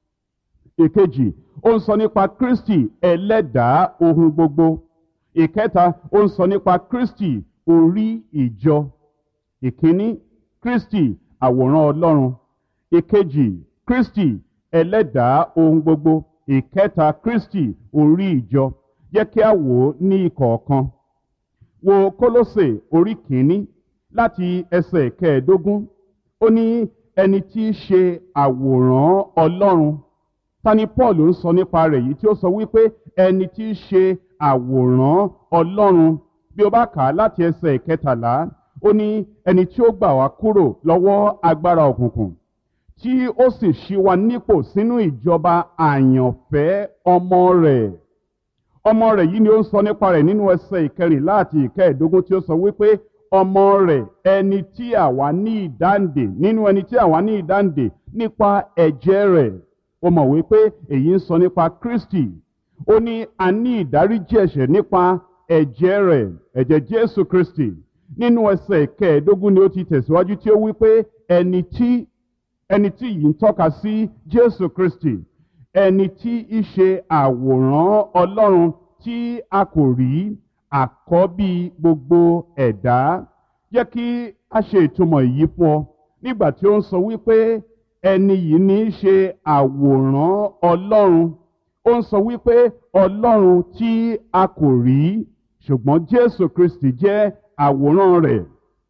Ìkejì, ó ń sọ nípa Kristi ẹlẹ́dàá ohun gbogbo. Ìkẹta, ó ń sọ nípa Kristi orí ìjọ. Ìkíní, Kristi àwòrán Ọlọ́run. Ìkejì, Kristi ẹlẹ́dàá ohun gbogbo. Ìkẹta, Kristi orí ìjọ. Jẹ́ kí a wò ó ní ìkọ̀ọ̀kan. Wo Kólósè orí kìíní láti ẹsẹ̀ kẹẹ̀ẹ́dógún. Ó ní ẹni tí í ṣe àwòrán Ọlọ́run. Ta ni Paul ń sọ nípa rẹ̀ yìí tí ó sọ wípé ẹni tí í ṣe àwòrán Ọlọ́run? Bí o bá kà á láti ẹsẹ̀ kẹtàlá, ó ní ẹni tí ó gbà wá kúrò lọ́wọ́ agbára òkùnkùn, tí ó sì ṣí wa nípò sínú ìjọba àyànfẹ́ ọmọ rẹ̀. Ọmọ rẹ̀ yìí ni ó ń sọ nípa rẹ̀ nínú ẹsẹ̀ ìkẹrìnlá àti ìkẹẹ̀ẹ́dógún, tí ó sọ wípé ọmọ rẹ̀, ẹni tí àwa ní ìdáǹdè, nínú ẹni tí àwa ní ìdáǹdè nípa ẹ̀jẹ̀ rẹ̀. Ó mọ̀ wípé èyí ń sọ nípa Kristi. Ó ní a ní ìdáríjì ẹ̀ṣẹ̀ nípa ẹ̀jẹ̀ rẹ̀, ẹ̀jẹ̀ Jésù Kristi. Nínú ẹsẹ̀ kẹẹ̀ẹ́dógún ni ó ti tẹ̀síwájú tí ó wípé ẹni tí ẹni tí yìí ń tọ́ka sí Jésù Kristi, ẹni tí í ṣe àwòrán Ọlọ́run tí a kò rí, àkọ́bí gbogbo ẹ̀dá. Jẹ́ kí a ṣe ìtumọ̀ èyí fún ọ nígbà tí ó ń sọ wípé ẹni yìí ní í ṣe àwòrán Ọlọ́run. Ó ń sọ wípé Ọlọ́run tí a kò rí, ṣùgbọ́n Jésù Kristi jẹ́ àwòrán rẹ̀.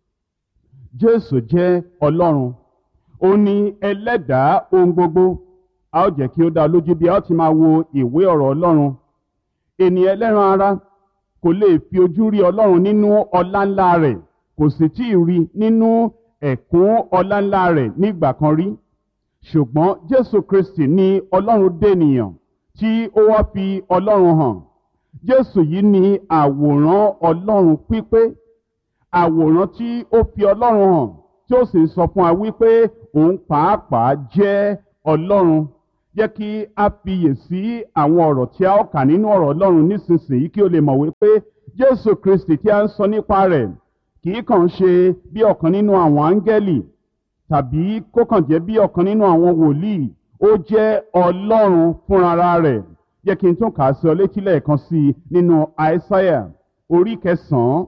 Jésù jẹ́ Ọlọ́run. Ó ní ẹlẹ́dàá ohun gbogbo. A ó jẹ́ kí ó dá lójú bí a ó ti máa wo ìwé ọ̀rọ̀ Ọlọ́run. Ènìyàn ẹlẹ́ran ara kò lè fi ojú rí Ọlọ́run nínú ọlá ńlá rẹ̀, kò sì tí ì rí nínú ẹ̀kún ọlá ńlá rẹ̀ nígbà kan rí. Ṣùgbọ́n Jésù Kristi ni Ọlọ́run dènìyàn tí ó wá fi Ọlọ́run hàn. Jésù yìí ni àwòrán Ọlọ́run pípé, àwòrán tí ó fi Ọlọ́run hàn, tí ó sì ń sọ fún wa wípé òun pàápàá jẹ́ Ọlọ́run. Jẹ́ kí a fiyè sí àwọn ọ̀rọ̀ tí a ó kà nínú ọ̀rọ̀ Ọlọ́run nísinsìnyí kí o lè mọ̀ wípé Jésù Kristi tí a ń sọ nípa rẹ̀ kì í kàn ṣe bí ọ̀kan nínú àwọn áńgẹ́lì tàbí kó kàn jẹ́ bí ọ̀kan nínú àwọn wòlíì. Ó jẹ́ Ọlọ́run fúnra rẹ̀. Jẹ́ kí n tún kà á sí ọ létí lẹ́ẹ̀kan sí i nínú Àìsáyà orí kẹsàn-án.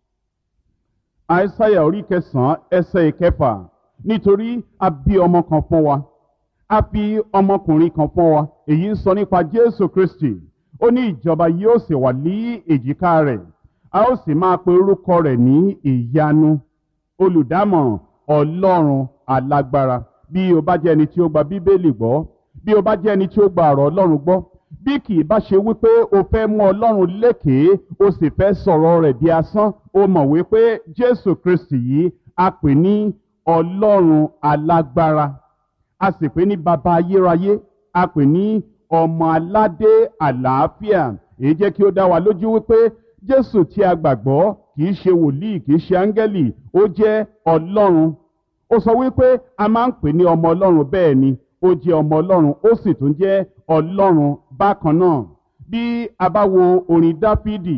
Àìsáyà orí kẹsàn-án ẹsẹ̀ ìkẹfà. Nítorí a bí ọmọ kan fún wa, a fi ọmọkùnrin kan fún wa. Èyí ń sọ nípa Jésù Kristi. Ó ní ìjọba yóò sì wà ní èjìká rẹ̀. A ó sì máa pe orúkọ rẹ̀ ní ìyanu, olùdámọ̀ràn, Ọlọ́run alágbára. Bí o bá jẹ́ ẹni tí ó gba Bíbélì gbọ́, bí o bá jẹ́ ẹni tí ó gba ọ̀rọ̀ Ọlọ́run gbọ́, bí kì í bá ṣe wípé o fẹ́ mú Ọlọ́run lékèé, o sì fẹ́ sọ̀rọ̀ rẹ̀ di asán, o mọ̀ wípé Jésù Kristi yìí a pè ní Ọlọ́run alágbára. A sì pè ní baba ayérayé, a pè ní ọmọ aládé àlàáfíà. Èyí jẹ́ kí ó dá wa lójú wípé Jésù tí a gbàgbọ́ kì í ṣe wòlíì, kì í ṣe áńgẹ́lì, ó jẹ́ Ọlọ́run. Ó sọ wípé a máa ń pè ní ọmọ Ọlọ́run, bẹ́ẹ̀ ni ó jẹ́ ọmọ Ọlọ́run, ó sì tún jẹ́ Ọlọ́run bákan náà. Bí a bá wo orin Dáfídì,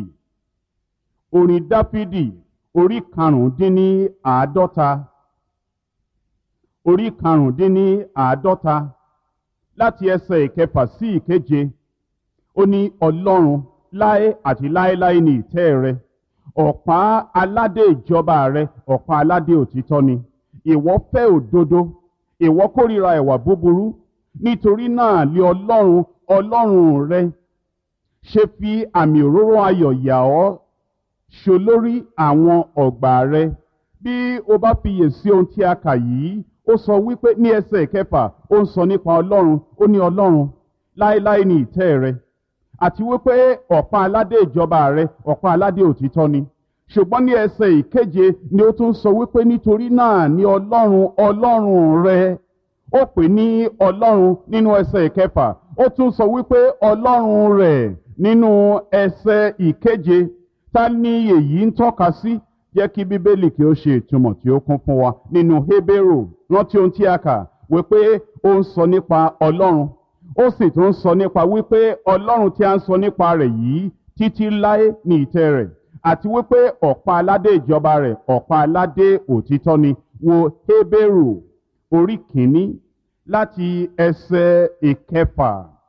orin Dáfídì orí karùndínní àádọ́ta, orí karùndínní àádọ́ta láti ẹsẹ̀ ìkẹfà sí ìkeje. Ó ní Ọlọ́run láé àti láéláé ní ìtẹ́ rẹ, ọ̀pá aládé ìjọba rẹ ọ̀pá aládé òtítọ́ ni. Ìwọ fẹ́ òdodo, ìwọ kórìíra ìwà búburú. Nítorí náà lé Ọlọ́run Ọlọ́run rẹ ṣe fi àmì òróró ayọ̀ yà ọ́ ṣolórí àwọn ọ̀gbà rẹ. Bí o bá fiyè sí ohun tí a kà yìí, ó sọ wípé ní ẹsẹ̀ ìkẹfà ó ń sọ nípa Ọlọ́run. Ó ní Ọlọ́run láéláé ní ìtẹ́ rẹ, àti wípé ọ̀pá aládé ìjọba rẹ ọ̀pá aládé òtítọ́ ni. Ṣùgbọ́n ní ẹsẹ̀ ìkeje ni ó tún sọ wípé nítorí náà ní Ọlọ́run Ọlọ́run rẹ. Ó pè ní Ọlọ́run nínú ẹsẹ̀ ìkẹfà, ó tún sọ wípé Ọlọ́run rẹ̀ nínú ẹsẹ̀ ìkeje. Ta ni èyí ń tọ́ka sí? Jẹ́ kí Bíbélì kí ó ṣe ìtumọ̀ tí ó kún fún wa nínú Hébérù. Rántí ohun tí a kà wípé ó ń sọ nípa Ọlọ́run, ó sì tún ń sọ nípa wípé Ọlọ́run tí a ń sọ nípa rẹ̀ yìí títí láé ní ìtẹ́ rẹ̀, àti wípé ọ̀pá aládé ìjọba rẹ̀ ọ̀pá aládé òtítọ́ ni. Wo Hébérù orí kìíní láti ẹsẹ̀ ìkẹfà.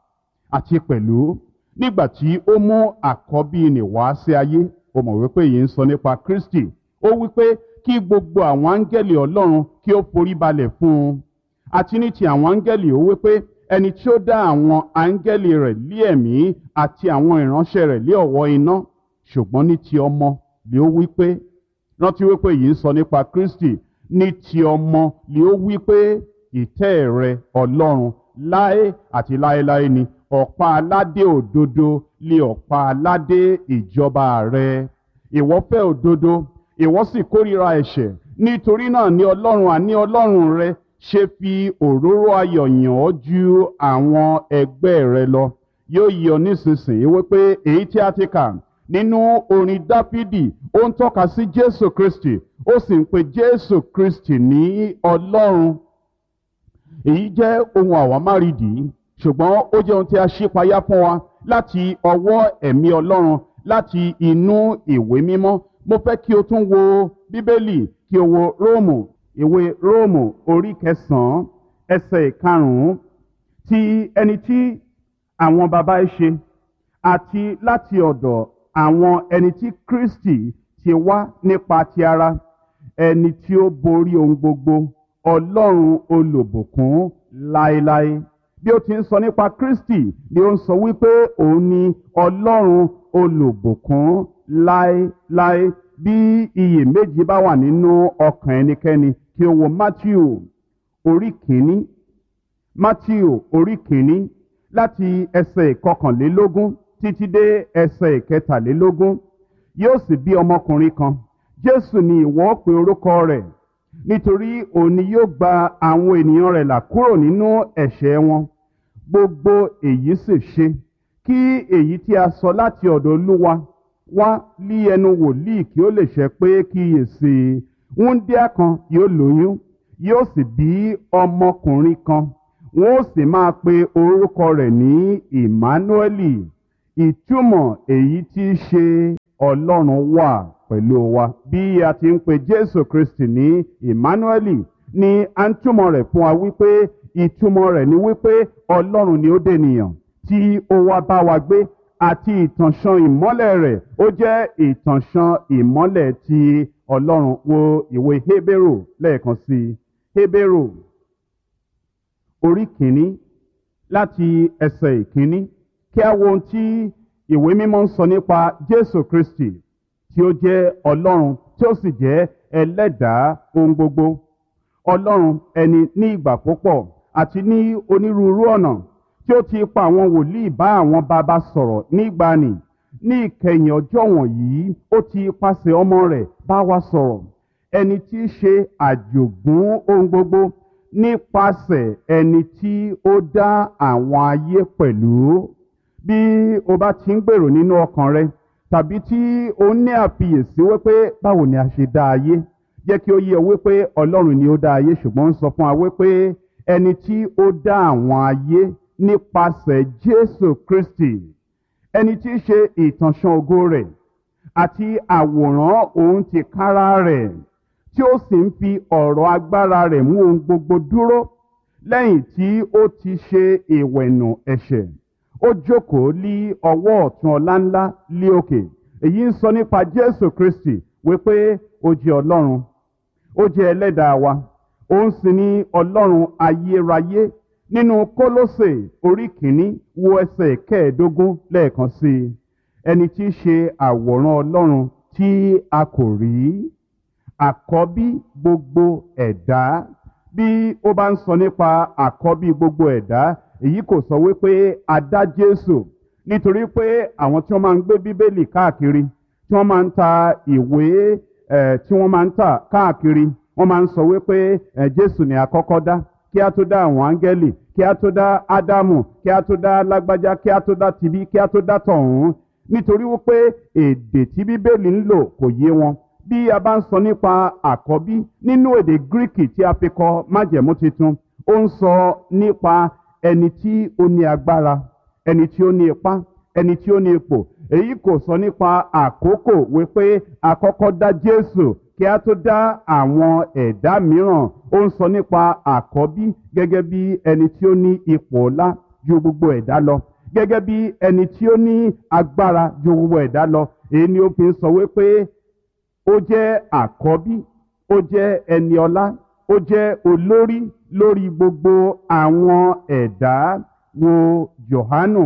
Àti pẹ̀lú nígbà tí ó mú àkọ́bí nì wá sí ayé, ó mọ̀ wípé yìí ń sọ nípa Kristi. Ó wípé kí gbogbo àwọn áńgẹ́lì Ọlọ́run kí ó forí balẹ̀ fún un. Àti ní ti àwọn áńgẹ́lì ó wípé ẹni tí ó dá àwọn áńgẹ́lì rẹ̀ lé ẹ̀mí àti àwọn ìránṣẹ́ rẹ̀ lé ọ̀wọ́ iná. Ṣùgbọ́n ní ti ọmọ lé ó wípé, rántí wípé yìí ń sọ nípa Kristi, ní ti ọmọ lé ó wípé ìtẹ́ rẹ Ọlọ́run láé àti láéláé ni, ọ̀pá aládé òdodo lé ọ̀pá aládé ìjọba rẹ. Ìwọ fẹ́ òdodo, ìwọ sì kórìíra ẹ̀ṣẹ̀. Nítorí náà ní Ọlọ́run àní Ọlọ́run rẹ ṣe fi òróró ayọ̀ yàn ọ́ ju àwọn ẹgbẹ́ rẹ lọ. Yóò yí ọ nísinsìnyí wípé èyí tí a ti kà nínú orin Dáfídì ó ń tọ́ka sí Jésù Kristi, ó sì ń pe Jésù Kristi ní Ọlọ́run. Èyí jẹ́ ohun àwámárìdì, ṣùgbọ́n ó jẹ́ ohun tí a ṣípayá fún wa láti ọwọ́ ẹ̀mí Ọlọ́run láti inú ìwé mímọ́. Mo fẹ́ kí o tún wo Bíbélì, kí o wo Róòmù, ìwé Róòmù orí kẹsàn-án ẹsẹ̀ ìkarùn-ún. Ti ẹni tí àwọn baba ẹ ṣe, àti láti ọ̀dọ̀ àwọn ẹni tí Kristi ti wá nípa ti ara, ẹni tí ó borí ohun gbogbo, Ọlọ́run olùbùkún láéláé. Bí ó ti ń sọ nípa Kristi ni ó ń sọ wípé òun ni Ọlọ́run olùbùkún láéláé. Bí iyèméjì bá wà nínú ọkàn ẹnikẹ́ni, kí o wo Mátíù orí kìíní, Mátíù orí kìíní láti ẹsẹ̀ ìkọkànlélógún títí dé ẹsẹ̀ ìkẹtàlélógún. Yóò sì bí ọmọkùnrin kan, Jésù ni ìwọ pe orúkọ rẹ̀, nítorí òun ni yóò gba àwọn ènìyàn rẹ̀ là kúrò nínú ẹ̀ṣẹ̀ wọn. Gbogbo èyí sì ṣe kí èyí tí a sọ láti ọ̀dọ̀ Olúwa wá lí ẹnu wòlíì kí ó lè ṣẹ pé kíyèsí wúńdíá kan yóò lóyún, yóò sì bí ọmọkùnrin kan, wọn ó sì máa pe orúkọ rẹ̀ ní Ìmánúẹ́lì. Ìtumọ̀ èyí tí í ṣe Ọlọ́run wà pẹ̀lú wa. Bí a ti ń pe Jésù Kristi ní Ìmánúẹ́lì ni a ń túmọ̀ rẹ̀ fún wa wípé ìtumọ̀ rẹ̀ ni wípé Ọlọ́run ni ó dènìyàn tí ó wá bá wa gbé, àti ìtànṣán ìmọ́lẹ̀ rẹ̀ ó jẹ́ ìtànṣán ìmọ́lẹ̀ ti Ọlọ́run. Wo ìwé Hébérù lẹ́ẹ̀kan sí i. Hébérù orí kìíní láti ẹsẹ̀ ìkíní. Kí a wo ohun tí ìwé mímọ́ ń sọ nípa Jésù Kristi tí ó jẹ́ Ọlọ́run tí ó sì jẹ́ ẹlẹ́dàá ohun gbogbo. Ọlọ́run ẹni ní ìgbà púpọ̀ àti ní onírúurú ọ̀nà tí ó ti pa àwọn wòlíì bá àwọn baba sọ̀rọ̀ nígbàanì. Ní ìkẹyìn ọjọ́ wọ̀nyí ó ti ipasẹ̀ ọmọ rẹ̀ bá wa sọ̀rọ̀, ẹni tí í ṣe àjogún ohun gbogbo, nípasẹ̀ ẹni tí ó dá àwọn ayé pẹ̀lú. Bí o bá ti ń gbèrò nínú ọkàn rẹ, tàbí tí o ní àfiyèsí wípé báwo ni a ṣe dá ayé, jẹ́ kí ó yé ọ wípé Ọlọ́run ni ó dá ayé, ṣùgbọ́n ń sọ fún wa wípé ẹni tí ó dá àwọn ayé nípasẹ̀ Jésù Kristi, ẹni tí í ṣe ìtànṣán ògo rẹ̀ àti àwòrán òun tìkára rẹ̀, tí ó sì ń fi ọ̀rọ̀ agbára rẹ̀ mú ohun gbogbo dúró lẹ́yìn tí ó ti ṣe ìwẹ̀nù ẹ̀ṣẹ̀. Ó jókòó lí ọwọ́ ọ̀tún ọláńlá lí òkè. Èyí ń sọ nípa Jésù Kristi wípé ó jẹ́ Ọlọ́run, ó jẹ́ ẹlẹ́dàá wa, òun sì ni Ọlọ́run ayérayé. Nínú Kólósè orí kìíní wo ẹsẹ̀ kẹẹ̀ẹ́dógún lẹ́ẹ̀kan sí i. Ẹni tí í ṣe àwòrán Ọlọ́run tí a kò rí, àkọ́bí gbogbo ẹ̀dá. Bí ó bá ń sọ nípa àkọ́bí gbogbo ẹ̀dá, èyí kò sọ wípé a dá Jésù, nítorí pé àwọn tí wọ́n máa ń gbé Bíbélì káàkiri, tí wọ́n máa ń ta ìwé ẹ̀ tí wọ́n máa ń tà káàkiri, wọ́n máa ń sọ wípé ẹ̀ Jésù ni àkọ́kọ́ dá, kí a tó dá àwọn áńgẹ́lì, kí a tó dá Ádámù, kí a tó dá lágbájá, kí a tó dá tibí, kí a tó dá tọ̀hún, nítorí wípé èdè tí Bíbélì ń lò kò yé wọn. Bí a bá ń sọ nípa àkọ́bí nínú èdè Gíríkì tí a fi kọ májẹ̀mú titun, ó ń sọ nípa ẹni tí ó ní agbára, ẹni tí ó ní ipá, ẹni tí ó ní ipò. Èyí kò sọ nípa àkókò wípé àkọ́kọ́ dá Jésù kí a tó dá àwọn ẹ̀dá mìíràn. Ó ń sọ nípa àkọ́bí gẹ́gẹ́ bí ẹni tí ó ní ipò ọlá ju gbogbo ẹ̀dá lọ, gẹ́gẹ́ bí ẹni tí ó ní agbára ju gbogbo ẹ̀dá lọ. Èyí ni ó fi ń sọ wípé ó jẹ́ àkọ́bí, ó jẹ́ ẹni ọlá, ó jẹ́ olórí lórí gbogbo àwọn ẹ̀dá. Wo Jòhánù,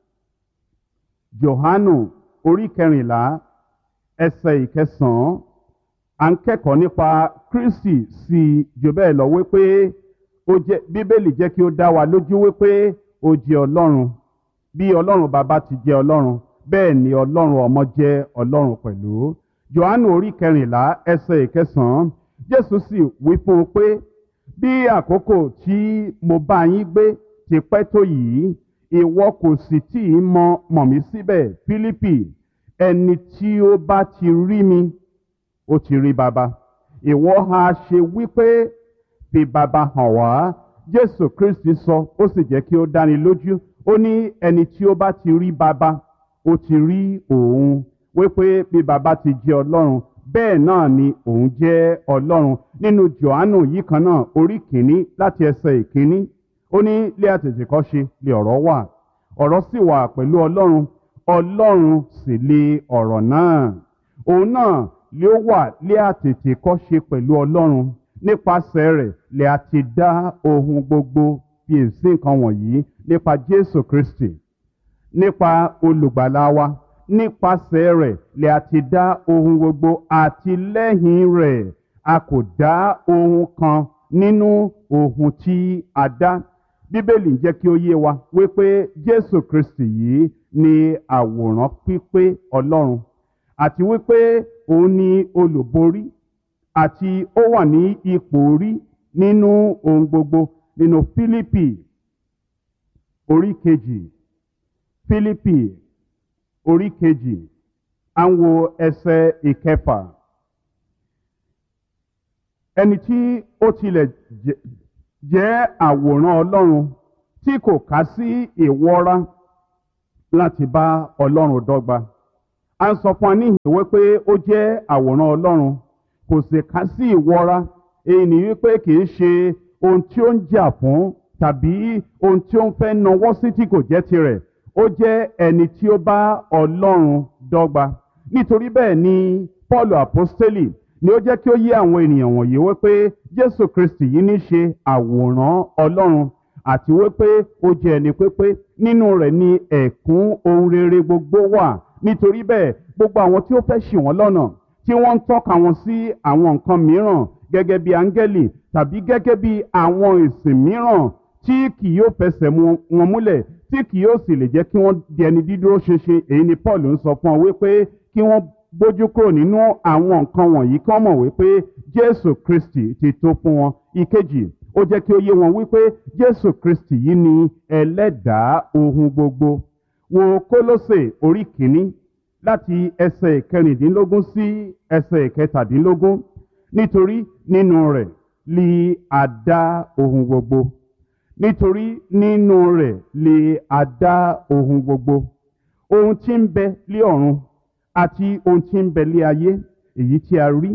Jòhánù orí kẹrìnlá ẹsẹ̀ ìkẹsàn-án. À ń kẹ́kọ̀ọ́ nípa Kristi sí jù bẹ́ẹ̀ lọ wípé ó jẹ́, Bíbélì jẹ́ kí ó dá wa lójú wípé ó jẹ́ Ọlọ́run. Bí Ọlọ́run Bàbá ti jẹ́ Ọlọ́run, bẹ́ẹ̀ ni Ọlọ́run Ọmọ jẹ́ Ọlọ́run pẹ̀lú. Jòhánù orí kẹrìnlá ẹsẹ̀ ìkẹsàn-án. Jésù sì wí fún un pé, bí àkókò tí mo bá yín gbé ti pẹ́ tó yìí, ìwọ kò sì tí ì mọ̀ mọ̀ mí síbẹ̀. Fílípì, ẹni tí ó bá ti rí mi, ó ti rí Baba. Ìwọ ha ṣe wípé fi Baba hàn wá? Jésù Kristi sọ, ó sì jẹ́ kí ó dáni lójú. Ó ní ẹni tí ó bá ti rí Baba, ó ti rí òun. Wípé bí Baba ti jẹ́ Ọlọ́run, bẹ́ẹ̀ náà ni òun jẹ́ Ọlọ́run. Nínú Jòhánù yìí kan náà orí kìíní láti ẹsẹ̀ ìkíní, ó ní lé àtètèkọ́ṣe lé ọ̀rọ̀ wà, ọ̀rọ̀ sì wà pẹ̀lú Ọlọ́run, Ọlọ́run sì lé ọ̀rọ̀ náà. Òun náà lé ó wà lé àtètèkọ́ṣe pẹ̀lú Ọlọ́run. Nípasẹ̀ rẹ̀ lè a ti dá ohun gbogbo. Bí èsì nǹkan wọ̀nyí nípa Jésù Kristi, nípa olùgbàlà wa. Nípasẹ̀ rẹ̀ lè a ti dá ohun gbogbo, àti lẹ́yìn rẹ̀ a kò dá ohun kan nínú ohun tí a dá. Bíbélì ń jẹ́ kí ó yé wa wípé Jésù Kristi yìí ni àwòrán pípé Ọlọ́run, àti wípé òun ni olùborí, àti ó wà ní ipò orí nínú ohun gbogbo. Nínú Fílípì orí kejì, Fílípì orí kejì, à ń wo ẹsẹ̀ ìkẹfà. Ẹni tí ó tilẹ̀ jẹ́ àwòrán Ọlọ́run, tí kò kà sí ìwọra láti bá Ọlọ́run dọ́gba. A ń sọ fún wa níhìn wípé ó jẹ́ àwòrán Ọlọ́run, kò sì kà sí ìwọra. Èyí ni wípé kì í ṣe ohun tí ó ń jà fún tàbí ohun tí ó ń fẹ́ nawọ́ sí tí kò jẹ́ tirẹ̀. Ó jẹ́ ẹni tí ó bá Ọlọ́run dọ́gba. Nítorí bẹ́ẹ̀ ni Pọ́ọ̀lù àpọ́stélì ni ó jẹ́ kí ó yé àwọn ènìyàn wọ̀nyí wípé Jésù Kristi yìí ní ṣe àwòrán Ọlọ́run, àti wípé ó jẹ́ ẹni pípé. Nínú rẹ̀ ni ẹ̀kún ohun rere gbogbo wà. Nítorí bẹ́ẹ̀ gbogbo àwọn tí ó fẹ́ ṣì wọ́n lọ́nà, tí wọ́n ń tọ́ka wọn sí àwọn nǹkan mìíràn gẹ́gẹ́ bí áńgẹ́lì tàbí gẹ́gẹ́ bí àwọn ìsìn mìíràn tí kì yóò fẹsẹ̀ wọn múlẹ̀, tí kì yóò sì lè jẹ́ kí wọ́n di ẹni dídúró ṣinṣin. Èyí ni Paul ń sọ fún ọ wípé kí wọ́n gbójú kúrò nínú àwọn nǹkan wọ̀nyí, kí wọ́n mọ̀ wípé Jésù Kristi ti tó fún wọn. Ìkejì, ó jẹ́ kí ó yé wọn wípé Jésù Kristi yìí ni ẹlẹ́dàá ohun gbogbo. Wo Kólósè orí kìíní láti ẹsẹ̀ ìkẹrìndínlógún sí ẹsẹ̀ ìkẹtàdínlógún. Nítorí nínú rẹ̀ li a dá ohun gbogbo. Nítorí nínú rẹ̀ li a dá ohun gbogbo. Ohun tí ń bẹ lé ọ̀run àti ohun tí ń bẹ lé ayé, èyí tí a rí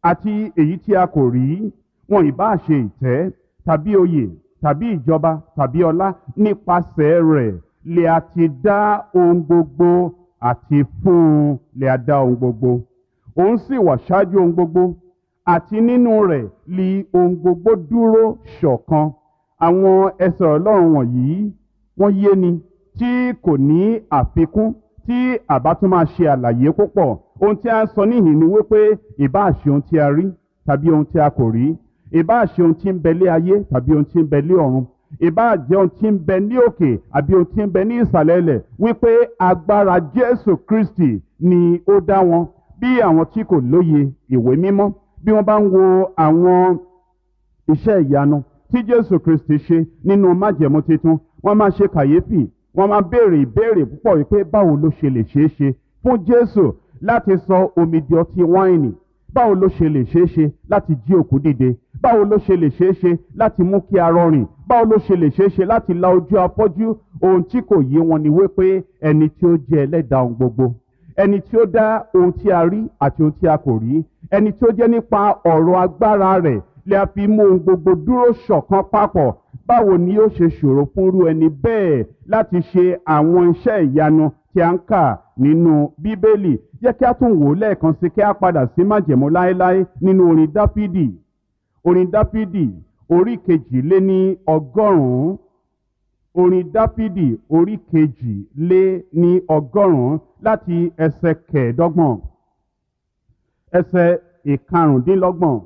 àti èyí tí a kò rí, wọn ìbá ṣe ìtẹ́ tàbí oyè tàbí ìjọba tàbí ọlá, nípasẹ̀ rẹ̀ lè a ti dá ohun gbogbo, àti fún un lè a dá ohun gbogbo. Òun sì wà ṣáájú ohun gbogbo, àti nínú rẹ̀ li ohun gbogbo dúró ṣọ̀kan. Àwọn ẹsẹ̀ Ọlọ́run wọ̀nyí wọ́n yé ni tí kò ní àfikún, tí àbá tún máa ṣe àlàyé púpọ̀. Ohun tí a ń sọ níhìn ni wípé ìbá ṣe ohun tí a rí tàbí ohun tí a kò rí, ìbá ṣe ohun tí ń bẹ lé ayé tàbí ohun tí ń bẹ lé ọ̀run, ìbá jẹ́ ohun tí ń bẹ ní òkè àbí ohun tí ń bẹ ní ìsàlẹ̀ ilẹ̀, wípé agbára Jésù Kristi ni ó dá wọn. Bí àwọn tí kò lóye ìwé mímọ́, bí wọ́n bá ń wo àwọn iṣẹ́ ìyanu tí Jésù Kristi ṣe nínú májẹ̀mú titun, wọ́n máa ṣe kàyéfì, wọ́n máa béèrè ìbéèrè púpọ̀ wípé báwo ló ṣe lè ṣeé ṣe fún Jésù láti sọ omi di ọtí wáìnì? Báwo ló ṣe lè ṣeé ṣe láti jí òkú dìde? Báwo ló ṣe lè ṣeé ṣe láti mú kí arọ rìn? Báwo ló ṣe lè ṣeé ṣe láti la ojú afọ́jú? Ohun tí kò yé wọn ni wípé ẹni tí ó jẹ́ ẹlẹ́dàá ohun gbogbo, ẹni tí ó dá ohun tí a rí àti ohun tí a kò rí, ẹni tí ó jẹ́ nípa ọ̀rọ̀ agbára rẹ̀ lè a fi mú ohun gbogbo dúró ṣọ̀kan papọ̀. Báwo ni ó ṣe ṣòro fúnrú ẹni bẹ́ẹ̀ láti ṣe àwọn iṣẹ́ ìyanu tí a ń kà nínú Bíbélì? Jẹ́ kí a tún wò ó lẹ́ẹ̀kan sí, kí a padà sí májẹ̀mú láéláé nínú orin Dáfídì. Orin Dáfídì orí kejì lé ní ọgọ́rùn-ún. Orin Dáfídì orí kejì lé ní ọgọ́rùn-ún láti ẹsẹ̀ kẹẹ̀ẹ́dọ́gbọ̀n ẹsẹ̀ ìkarùndínlọ́gbọ̀n.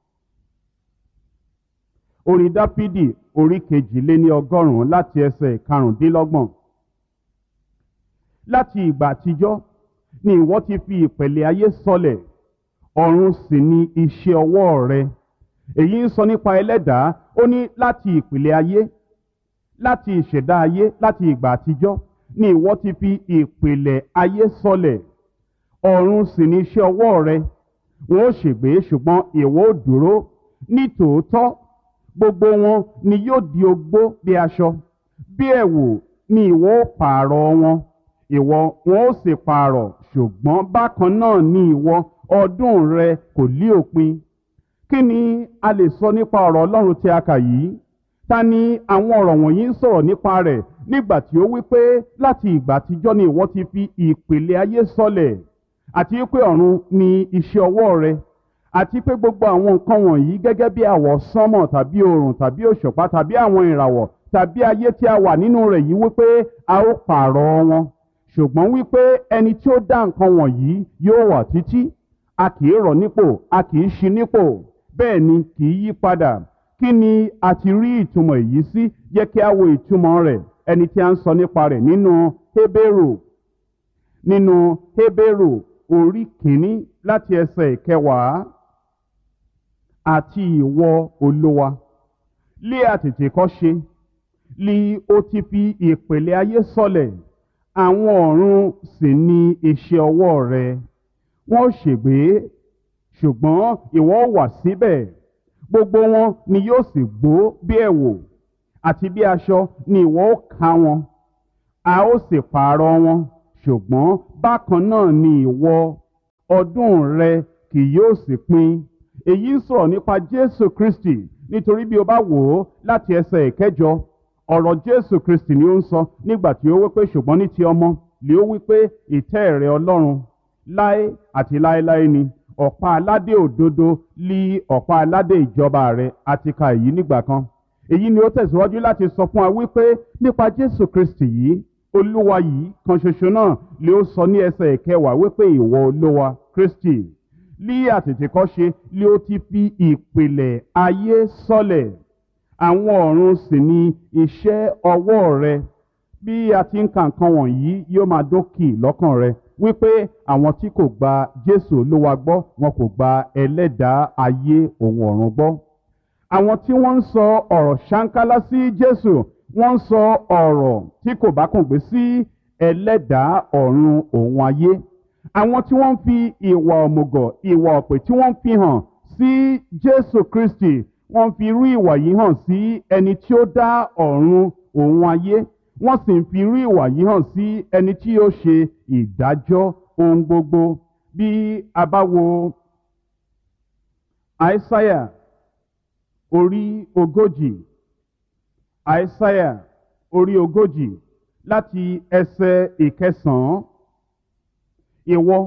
Orin Dáfídì orí kejì lé ní ọgọ́rùn-ún láti ẹsẹ̀ ìkarùndínlọ́gbọ̀n. Láti ìgbà àtijọ́ ni ìwọ ti fi ìpẹ̀lẹ̀ ayé sọlẹ̀, ọ̀run sì ni iṣẹ́ ọwọ́ rẹ. Èyí ń sọ nípa ẹlẹ́dàá. Ó ní láti ìpìlẹ̀ ayé, láti ìṣẹ̀dá ayé, láti ìgbà àtijọ́ ni ìwọ ti fi ìpìlẹ̀ ayé sọlẹ̀, ọ̀run sì ni iṣẹ́ ọwọ́ rẹ. Wọn ó ṣègbé ṣùgbọ́n ìwọ ó dúró. Ní tòótọ́ gbogbo wọn ni yóò di ogbó bí aṣọ, bí ẹ̀wù ni ìwọ ó pààrọ̀ wọn. Ìwọ wọn ó sì pààrọ̀, ṣùgbọ́n bákan náà ni ìwọ, ọdún rẹ kò lí òpin. Kí ni a lè sọ nípa ọ̀rọ̀ Ọlọ́run tí a kà yìí? Ta ni àwọn ọ̀rọ̀ wọ̀nyí ń sọ̀rọ̀ nípa rẹ̀ nígbà tí ó wí pé láti ìgbà àtijọ́ ni ìwọ ti fi ìpìlẹ̀ ayé sọlẹ̀, àti wípé ọ̀run ni iṣẹ́ ọwọ́ rẹ, àti pé gbogbo àwọn nǹkan wọ̀nyí gẹ́gẹ́ bí àwọ̀ sánmọ̀ tàbí oòrùn tàbí òṣùpá tàbí àwọn ìràwọ̀ tàbí ayé tí a wà nínú rẹ̀ yìí, wípé a ó pààrọ̀ wọn. Ṣùgbọ́n wípé ẹni tí ó dá nǹkan wọ̀nyí yóò wà títí. A kì í rọ̀ nípò, a kì í ṣí nípò, bẹ́ẹ̀ ni kì í yí padà. Kí ni a ti rí ìtumọ̀ èyí sí? Jẹ́ kí a wo ìtumọ̀ rẹ̀, ẹni tí a ń sọ nípa rẹ̀ nínú Hébérù nínú Hébérù orí kìíní láti ẹsẹ̀ ìkẹwàá. Àti ìwọ Olúwa, lé àtètèkọ́ṣe li ó ti fi ìpìlẹ̀ ayé sọlẹ̀, àwọn ọ̀run sì ni iṣẹ́ ọwọ́ rẹ. Wọ́n ṣègbé ṣùgbọ́n ìwọ wà síbẹ̀, gbogbo wọn ni yóò sì gbó bí ẹ̀wù, àti bí aṣọ ni ìwọ ó ká wọn. A ó sì pààrọ̀ wọn, ṣùgbọ́n bákan náà ni ìwọ, ọdún rẹ kì yóò sì pin. Èyí ń sọ̀rọ̀ nípa Jésù Kristi, nítorí bí o bá wò ó láti ẹsẹ̀ ìkẹjọ, ọ̀rọ̀ Jésù Kristi ni ó ń sọ nígbà tí ó wí pé ṣùgbọ́n ní ti ọmọ lè ó wí pé ìtẹ́ rẹ Ọlọ́run láé àti láéláé ni, ọ̀pá aládé òdodo lí ọ̀pá aládé ìjọba rẹ. Àti ka èyí nígbà kan. Èyí ni ó tẹ̀síwájú láti sọ fún wa wípé nípa Jésù Kristi yìí, Olúwa yìí kan ṣoṣo náà lè ó sọ ní ẹsẹ̀ ìkẹwàá wípé ìwọ Olúwa Kristi lí àtètèkọ́ṣe lé ó ti fi ìpìlẹ̀ ayé sọlẹ̀, àwọn ọ̀run sì ni iṣẹ́ ọwọ́ rẹ. Bí a ti ń ka nǹkan wọ̀nyí, yóò máa dókì lọ́kàn rẹ wípé àwọn tí kò gba Jésù Olúwa gbọ́, wọn kò gba ẹlẹ́dàá ayé òun ọ̀run gbọ́. Àwọn tí wọ́n ń sọ ọ̀rọ̀ ṣáńkálá sí Jésù, wọ́n ń sọ ọ̀rọ̀ tí kò bá kùn gbé sí ẹlẹ́dàá ọ̀run òun ayé. Àwọn tí wọ́n ń fi ìwà òmùgọ̀, ìwà ọ̀pẹ̀ tí wọ́n ń fi hàn sí Jésù Kristi, wọ́n fi irú ìwà yìí hàn sí ẹni tí ó dá ọ̀run òun ayé. Wọ́n sì ń fi irú ìwà yìí hàn sí ẹni tí yóò ṣe ìdájọ́ ohun gbogbo. Bí a bá wo Àìsáyà orí ogójì, Àìsáyà orí ogójì láti ẹsẹ̀ ìkẹsàn-án. Ìwọ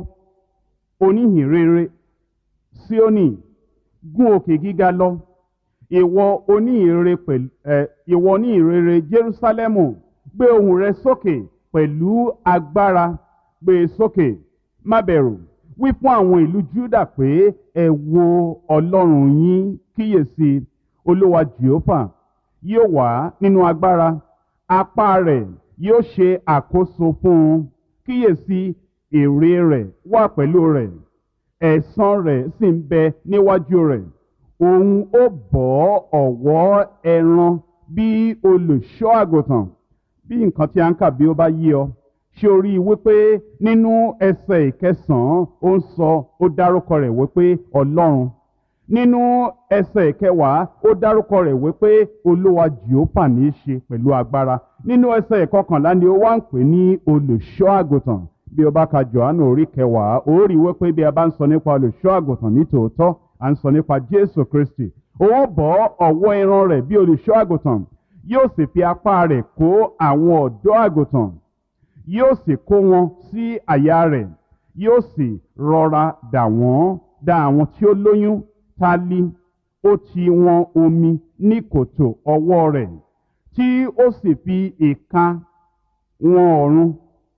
oníhìnrere Síónì, gún òkè gíga lọ. Ìwọ oníhìnrere pẹ̀lú ẹ ìwọ oníhìnrere Jerúsálẹ́mù, gbé ohùn rẹ sókè pẹ̀lú agbára, gbé e sókè, má bẹ̀rù. Wí fún àwọn ìlú Júdà pé ẹ wo Ọlọ́run yín, kíyèsí Olúwa Jèhófà yóò wá nínú agbára, apá rẹ̀ yóò ṣe àkóso fún un. Kíyèsí èrè rẹ̀ wà pẹ̀lú rẹ̀, ẹ̀san rẹ̀ sì ń bẹ níwájú rẹ̀. Òun ó bọ́ ọ̀wọ́ ẹran bí olùṣọ́ àgùntàn. Bí nǹkan tí a ń kà bí ó bá yé ọ, ṣé o rí i wípé nínú ẹsẹ̀ ìkẹsàn-án ó ń sọ, ó dárúkọ rẹ̀ wípé Ọlọ́run. Nínú ẹsẹ̀ ìkẹwàá ó dárúkọ rẹ̀ wípé Olúwa Jèhófà ní í ṣe pẹ̀lú agbára. Nínú ẹsẹ̀ ìkọkànlá ni ó wá ń pè ní olùṣọ́ àgùntàn. Bí o bá ka Jòhánù orí kẹwàá, ó rí wípé bí a bá ń sọ nípa olùṣọ́ àgùntàn ní tòótọ́, à ń sọ nípa Jésù Kristi. Ó bọ́ ọ̀wọ́ ẹran rẹ̀ bí olùṣọ́ àgùntàn, yóò sì fi apá rẹ̀ kó àwọn ọ̀dọ́ àgùntàn, yóò sì kó wọn sí àyà rẹ̀, yóò sì rọra dà wọ́n, dà àwọn tí ó lóyún tálí. Ó ti wọn omi ní kòtò ọwọ́ rẹ̀, tí ó sì fi ìka wọn ọ̀run,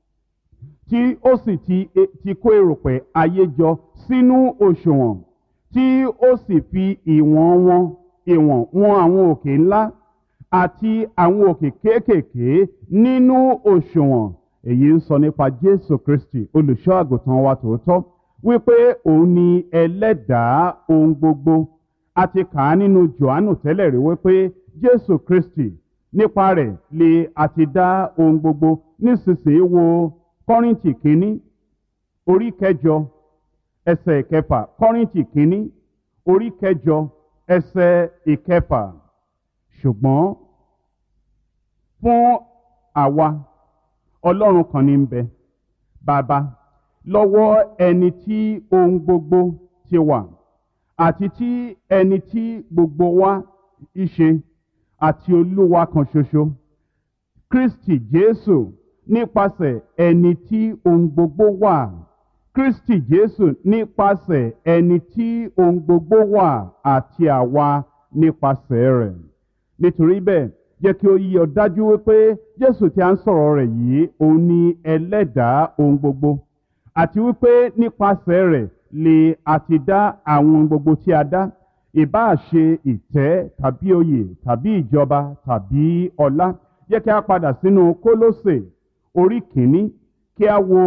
tí ó sì ti, ti kó erùpẹ̀ ayé jọ sínú òṣùwọ̀n, tí ó sì fi ìwọ̀n wọn ìwọ̀n wọn àwọn òkè ńlá àti àwọn òkè kéékèèké nínú òṣùwọ̀n. Èyí ń sọ nípa Jésù Kristi, olùṣọ́ àgùntàn wa tòótọ́, wípé òun ni ẹlẹ́dàá ohun gbogbo. A ti kà á nínú Jòhánù tẹ́lẹ̀ rí wípé Jésù Kristi, nípa rẹ̀ lè àti dá ohun gbogbo. Nísinsìnyí wo Kọ́ríńtì kínní orí kẹjọ ẹsẹ̀ ìkẹfà. Kọ́ríńtì kínní orí kẹjọ ẹsẹ̀ ìkẹfà. Ṣùgbọ́n fún àwa Ọlọ́run kan ní ń bẹ, Bàbá, lọ́wọ́ ẹni tí ohun gbogbo ti wà, àti tí ẹni tí gbogbo wa í ṣe, àti Olúwa kan ṣoṣo, Kristi Jésù, nípasẹ̀ ẹni tí ohun gbogbo wà. Kristi Jésù nípasẹ̀ ẹni tí ohun gbogbo wà, àti àwa nípasẹ̀ rẹ̀. Nítorí bẹ́ẹ̀, jẹ́ kí ó yí ọ dájú wípé Jésù tí a ń sọ̀rọ̀ rẹ̀ yìí, òun ni ẹlẹ́dàá ohun gbogbo, àti wípé nípasẹ̀ rẹ̀ lè àti dá àwọn ohun gbogbo tí a dá, ìbáà ṣe ìtẹ́ tàbí oyè tàbí ìjọba tàbí ọlá. Jẹ́ kí a padà sínú Kólósè orí kìíní, kí a wo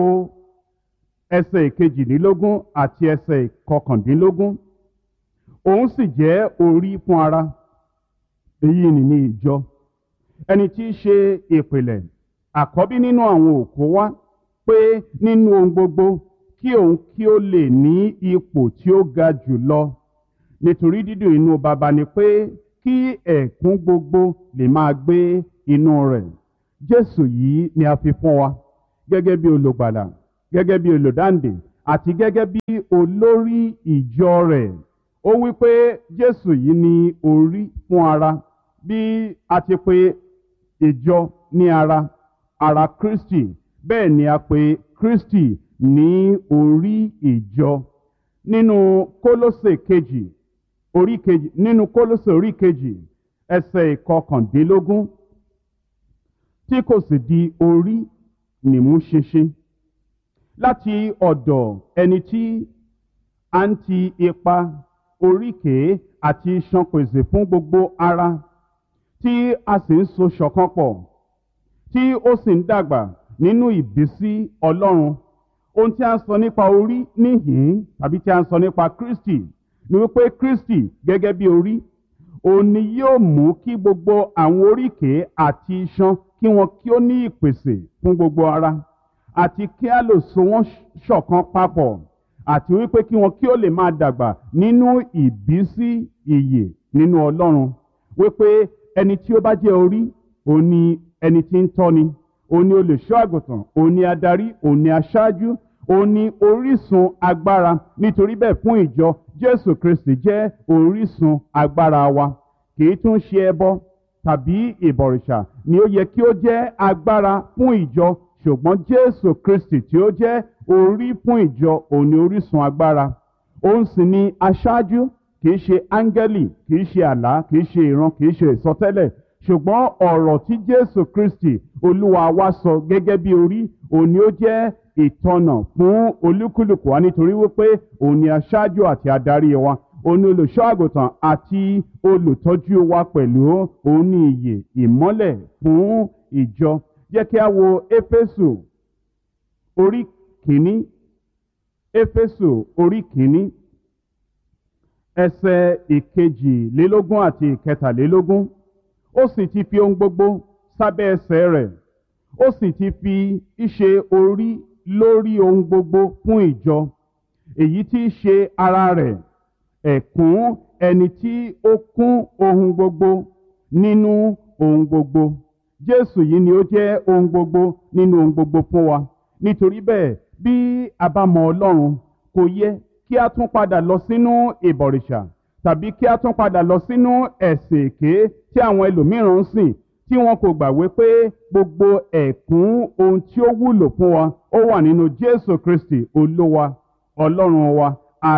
ẹsẹ̀ ìkejìdínlógún àti ẹsẹ̀ ìkọkàndínlógún. Òun sì jẹ́ orí fún ara, èyí ni ní ìjọ, ẹni tí í ṣe ìpìlẹ̀, àkọ́bí nínú àwọn òkú wá, pé nínú ohun gbogbo kí òun kí ó lè ní ipò tí ó ga jù lọ. Nítorí dídùn inú Baba ni pé kí ẹ̀kún gbogbo lè máa gbé inú rẹ̀. Jésù yìí ni a fi fún wa gẹ́gẹ́ bí olùgbàlà, gẹ́gẹ́ bí olùdáǹdè, àti gẹ́gẹ́ bí olórí ìjọ rẹ̀. Ó wí pé Jésù yìí ni orí fún ara, bí a ti pè ìjọ ní ara, ara Kristi, bẹ́ẹ̀ ni a pè Kristi ní orí ìjọ. Nínú Kólósè kejì orí kejì nínú Kólósè orí kejì ẹsẹ̀ ìkọkàndínlógún, tí kò sì di orí nìmú ṣinṣin láti ọ̀dọ̀ ẹni tí a ń ti ipa oríkèé àti iṣan pèsè fún gbogbo ara, tí a sì ń so ṣọ̀kan pọ̀, tí ó sì ń dàgbà nínú ìbísí Ọlọ́run. Ohun tí a ń sọ nípa orí níhìn tàbí tí a ń sọ nípa Kristi ni wípé Kristi gẹ́gẹ́ bí orí, òun ni yóò mú kí gbogbo àwọn oríkèé àti iṣan kí wọn kí ó ní ìpèsè fún gbogbo ara, àti kí a lè so wọ́n ṣọ̀kan papọ̀, àti wípé kí wọn kí ó lè máa dàgbà nínú ìbísí ìyè nínú Ọlọ́run. Wípé ẹni tí ó bá jẹ́ orí, òun ni ẹni tí ń tọ́ni, òun ni olùṣọ́ àgùntàn, òun ni adarí, òun ni aṣáájú, òun ni orísun agbára. Nítorí bẹ́ẹ̀ fún ìjọ, Jésù Kristi jẹ́ orísun agbára wa. Kì í tún ṣe ẹbọ tàbí ìbọ̀rìṣà ni ó yẹ kí ó jẹ́ agbára fún ìjọ, ṣùgbọ́n Jésù Kristi tí ó jẹ́ orí fún ìjọ, òun ni orísun agbára. Òun sì ni aṣáájú, kì í ṣe áńgẹ́lì, kì í ṣe àlá, kì í ṣe ìran, kì í ṣe ìsọtẹ́lẹ̀, ṣùgbọ́n ọ̀rọ̀ tí Jésù Kristi Olúwa wa sọ gẹ́gẹ́ bí orí, òun ni ó jẹ́ ìtọ́nà fún olúkúlùkù wa, nítorí wípé òun ni aṣáájú àti adarí wa, òun ni olùṣọ́ àgùntàn àti olùtọ́jú wa pẹ̀lú, òun ni ìyè ìmọ́lẹ̀ fún ìjọ. Jẹ́ kí a wo Éfésù orí kìíní, Éfésù orí kìíní, ẹsẹ̀ ìkejìlélógún àti ìkẹtàlélógún. Ó sì ti fi ohun gbogbo sábẹ́ ẹsẹ̀ rẹ̀, ó sì ti fi ìṣe orí lórí ohun gbogbo fún ìjọ, èyí tí í ṣe ara rẹ̀, ẹ̀kún ẹni tí ó kún ohun gbogbo nínú ohun gbogbo. Jésù yìí ni ó jẹ́ ohun gbogbo nínú ohun gbogbo fún wa. Nítorí bẹ́ẹ̀, bí a bá mọ Ọlọ́run, kò yẹ kí a tún padà lọ sínú ìbọ̀rìṣà tàbí kí a tún padà lọ sínú ẹ̀sìn èké tí àwọn ẹlòmíràn ń sìn, tí wọn kò gbà wípé gbogbo ẹ̀kún ohun tí ó wúlò fún wa ó wà nínú Jésù Kristi Olúwa, Ọlọ́run wa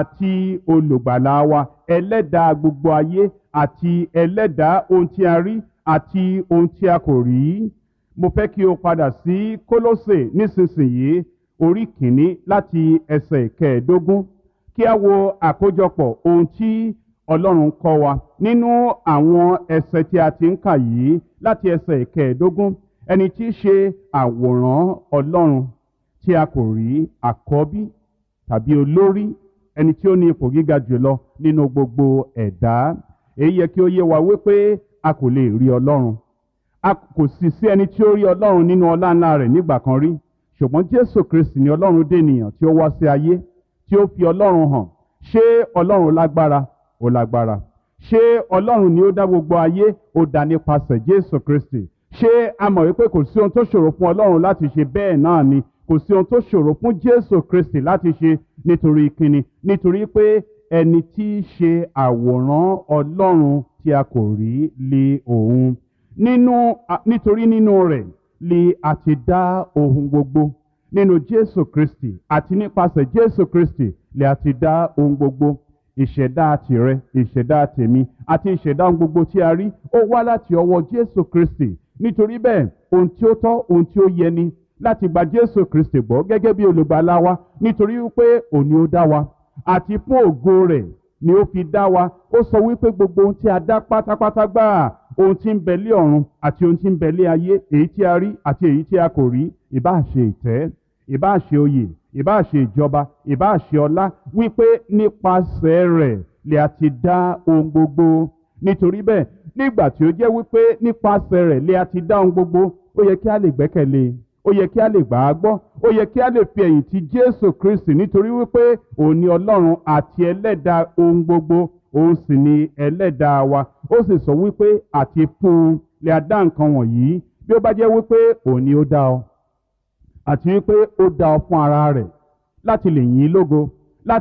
àti olùgbàlà wa, ẹlẹ́dàá gbogbo ayé àti ẹlẹ́dàá ohun tí a rí àti ohun tí a kò rí. Mo fẹ́ kí o padà sí Kólósè nísinsìnyí orí kìíní láti ẹsẹ̀ ìkẹẹ̀ẹ́dógún, kí a wo àkójọpọ̀ ohun tí Ọlọ́run kọ́ wa nínú àwọn ẹsẹ̀ tí a ti ń kà yìí láti ẹsẹ̀ ìkẹẹ̀ẹ́dógún. Ẹni tí í ṣe àwòrán Ọlọ́run tí a kò rí, àkọ́bí tàbí olórí, ẹni tí ó ní ipò gíga jùlọ nínú gbogbo ẹ̀dá. Èyí yẹ kí ó yé wa wípé a kò lè rí Ọlọ́run. A kò sì sí ẹni tí ó rí Ọlọ́run nínú ọlá ńlá rẹ̀ nígbà kan rí. Ṣùgbọ́n Jésù Kristi ni Ọlọ́run dènìyàn tí ó wá sí ayé, tí ó fi Ọlọ́run hàn. Ṣé Ọlọ́run lágbára? Ó lágbára. Ṣé Ọlọ́run ni ó dá gbogbo ayé? Ó dá nípasẹ̀ Jésù Kristi. Ṣé a mọ̀ wípé kò sí ohun tó ṣòro fún Ọlọ́run láti ṣe? Bẹ́ẹ̀ náà ni kò sí ohun tó ṣòro fún Jésù Kristi láti ṣe. Nítorí kíni? Nítorí pé ẹni tí í ṣe àwòrán Ọlọ́run tí a kò rí lé òun. Nínú nítorí nínú rẹ̀ lè a ti dá ohun gbogbo. Nínú Jésù Kristi àti nípasẹ̀ Jésù Kristi lè a ti dá ohun gbogbo. Ìṣẹ̀dá tìrẹ, ìṣẹ̀dá tèmi àti ìṣẹ̀dá ohun gbogbo tí a rí, ó wá láti ọwọ́ Jésù Kristi. Nítorí bẹ́ẹ̀, ohun tí ó tọ́, ohun tí ó yẹ ni láti gba Jésù Kristi gbọ́ gẹ́gẹ́ bí olùgbàlà wa, nítorí wípé òun ni ó dá wa àti fún ògo rẹ̀ ni ó fi dá wa. Ó sọ wípé gbogbo ohun tí a dá pátápátá gbáà, ohun tí ń bẹ lé ọ̀run àti ohun tí ń bẹ lé ayé, èyí tí a rí àti èyí tí a kò rí, ìbá ṣe ìtẹ́, ìbá ṣe oyè, ìbá ṣe ìjọba, ìbá ṣe ọlá, wípé nípasẹ̀ rẹ̀ lè a ti dá ohun gbogbo. Nítorí bẹ́ẹ̀, nígbà tí ó jẹ́ wípé nípasẹ̀ rẹ̀ lè a ti dá ohun gbogbo, ó yẹ kí a lè gbẹ́kẹ̀lé, ó yẹ kí a lè gbà á gbọ́, ó yẹ kí a lè fi ẹ̀yìn tì Jésù Kristi, nítorí wípé òun ni Ọlọ́run àti ẹlẹ́dàá ohun gbogbo, òun sì ni ẹlẹ́dàá wa. Ó sì sọ wípé àti fún un lè a dá nǹkan wọ̀nyí, bí ó bá jẹ́ wípé òun ni ó dá ọ, àti wípé ó dá ọ fún ara rẹ̀ láti lè yìn ín lógo,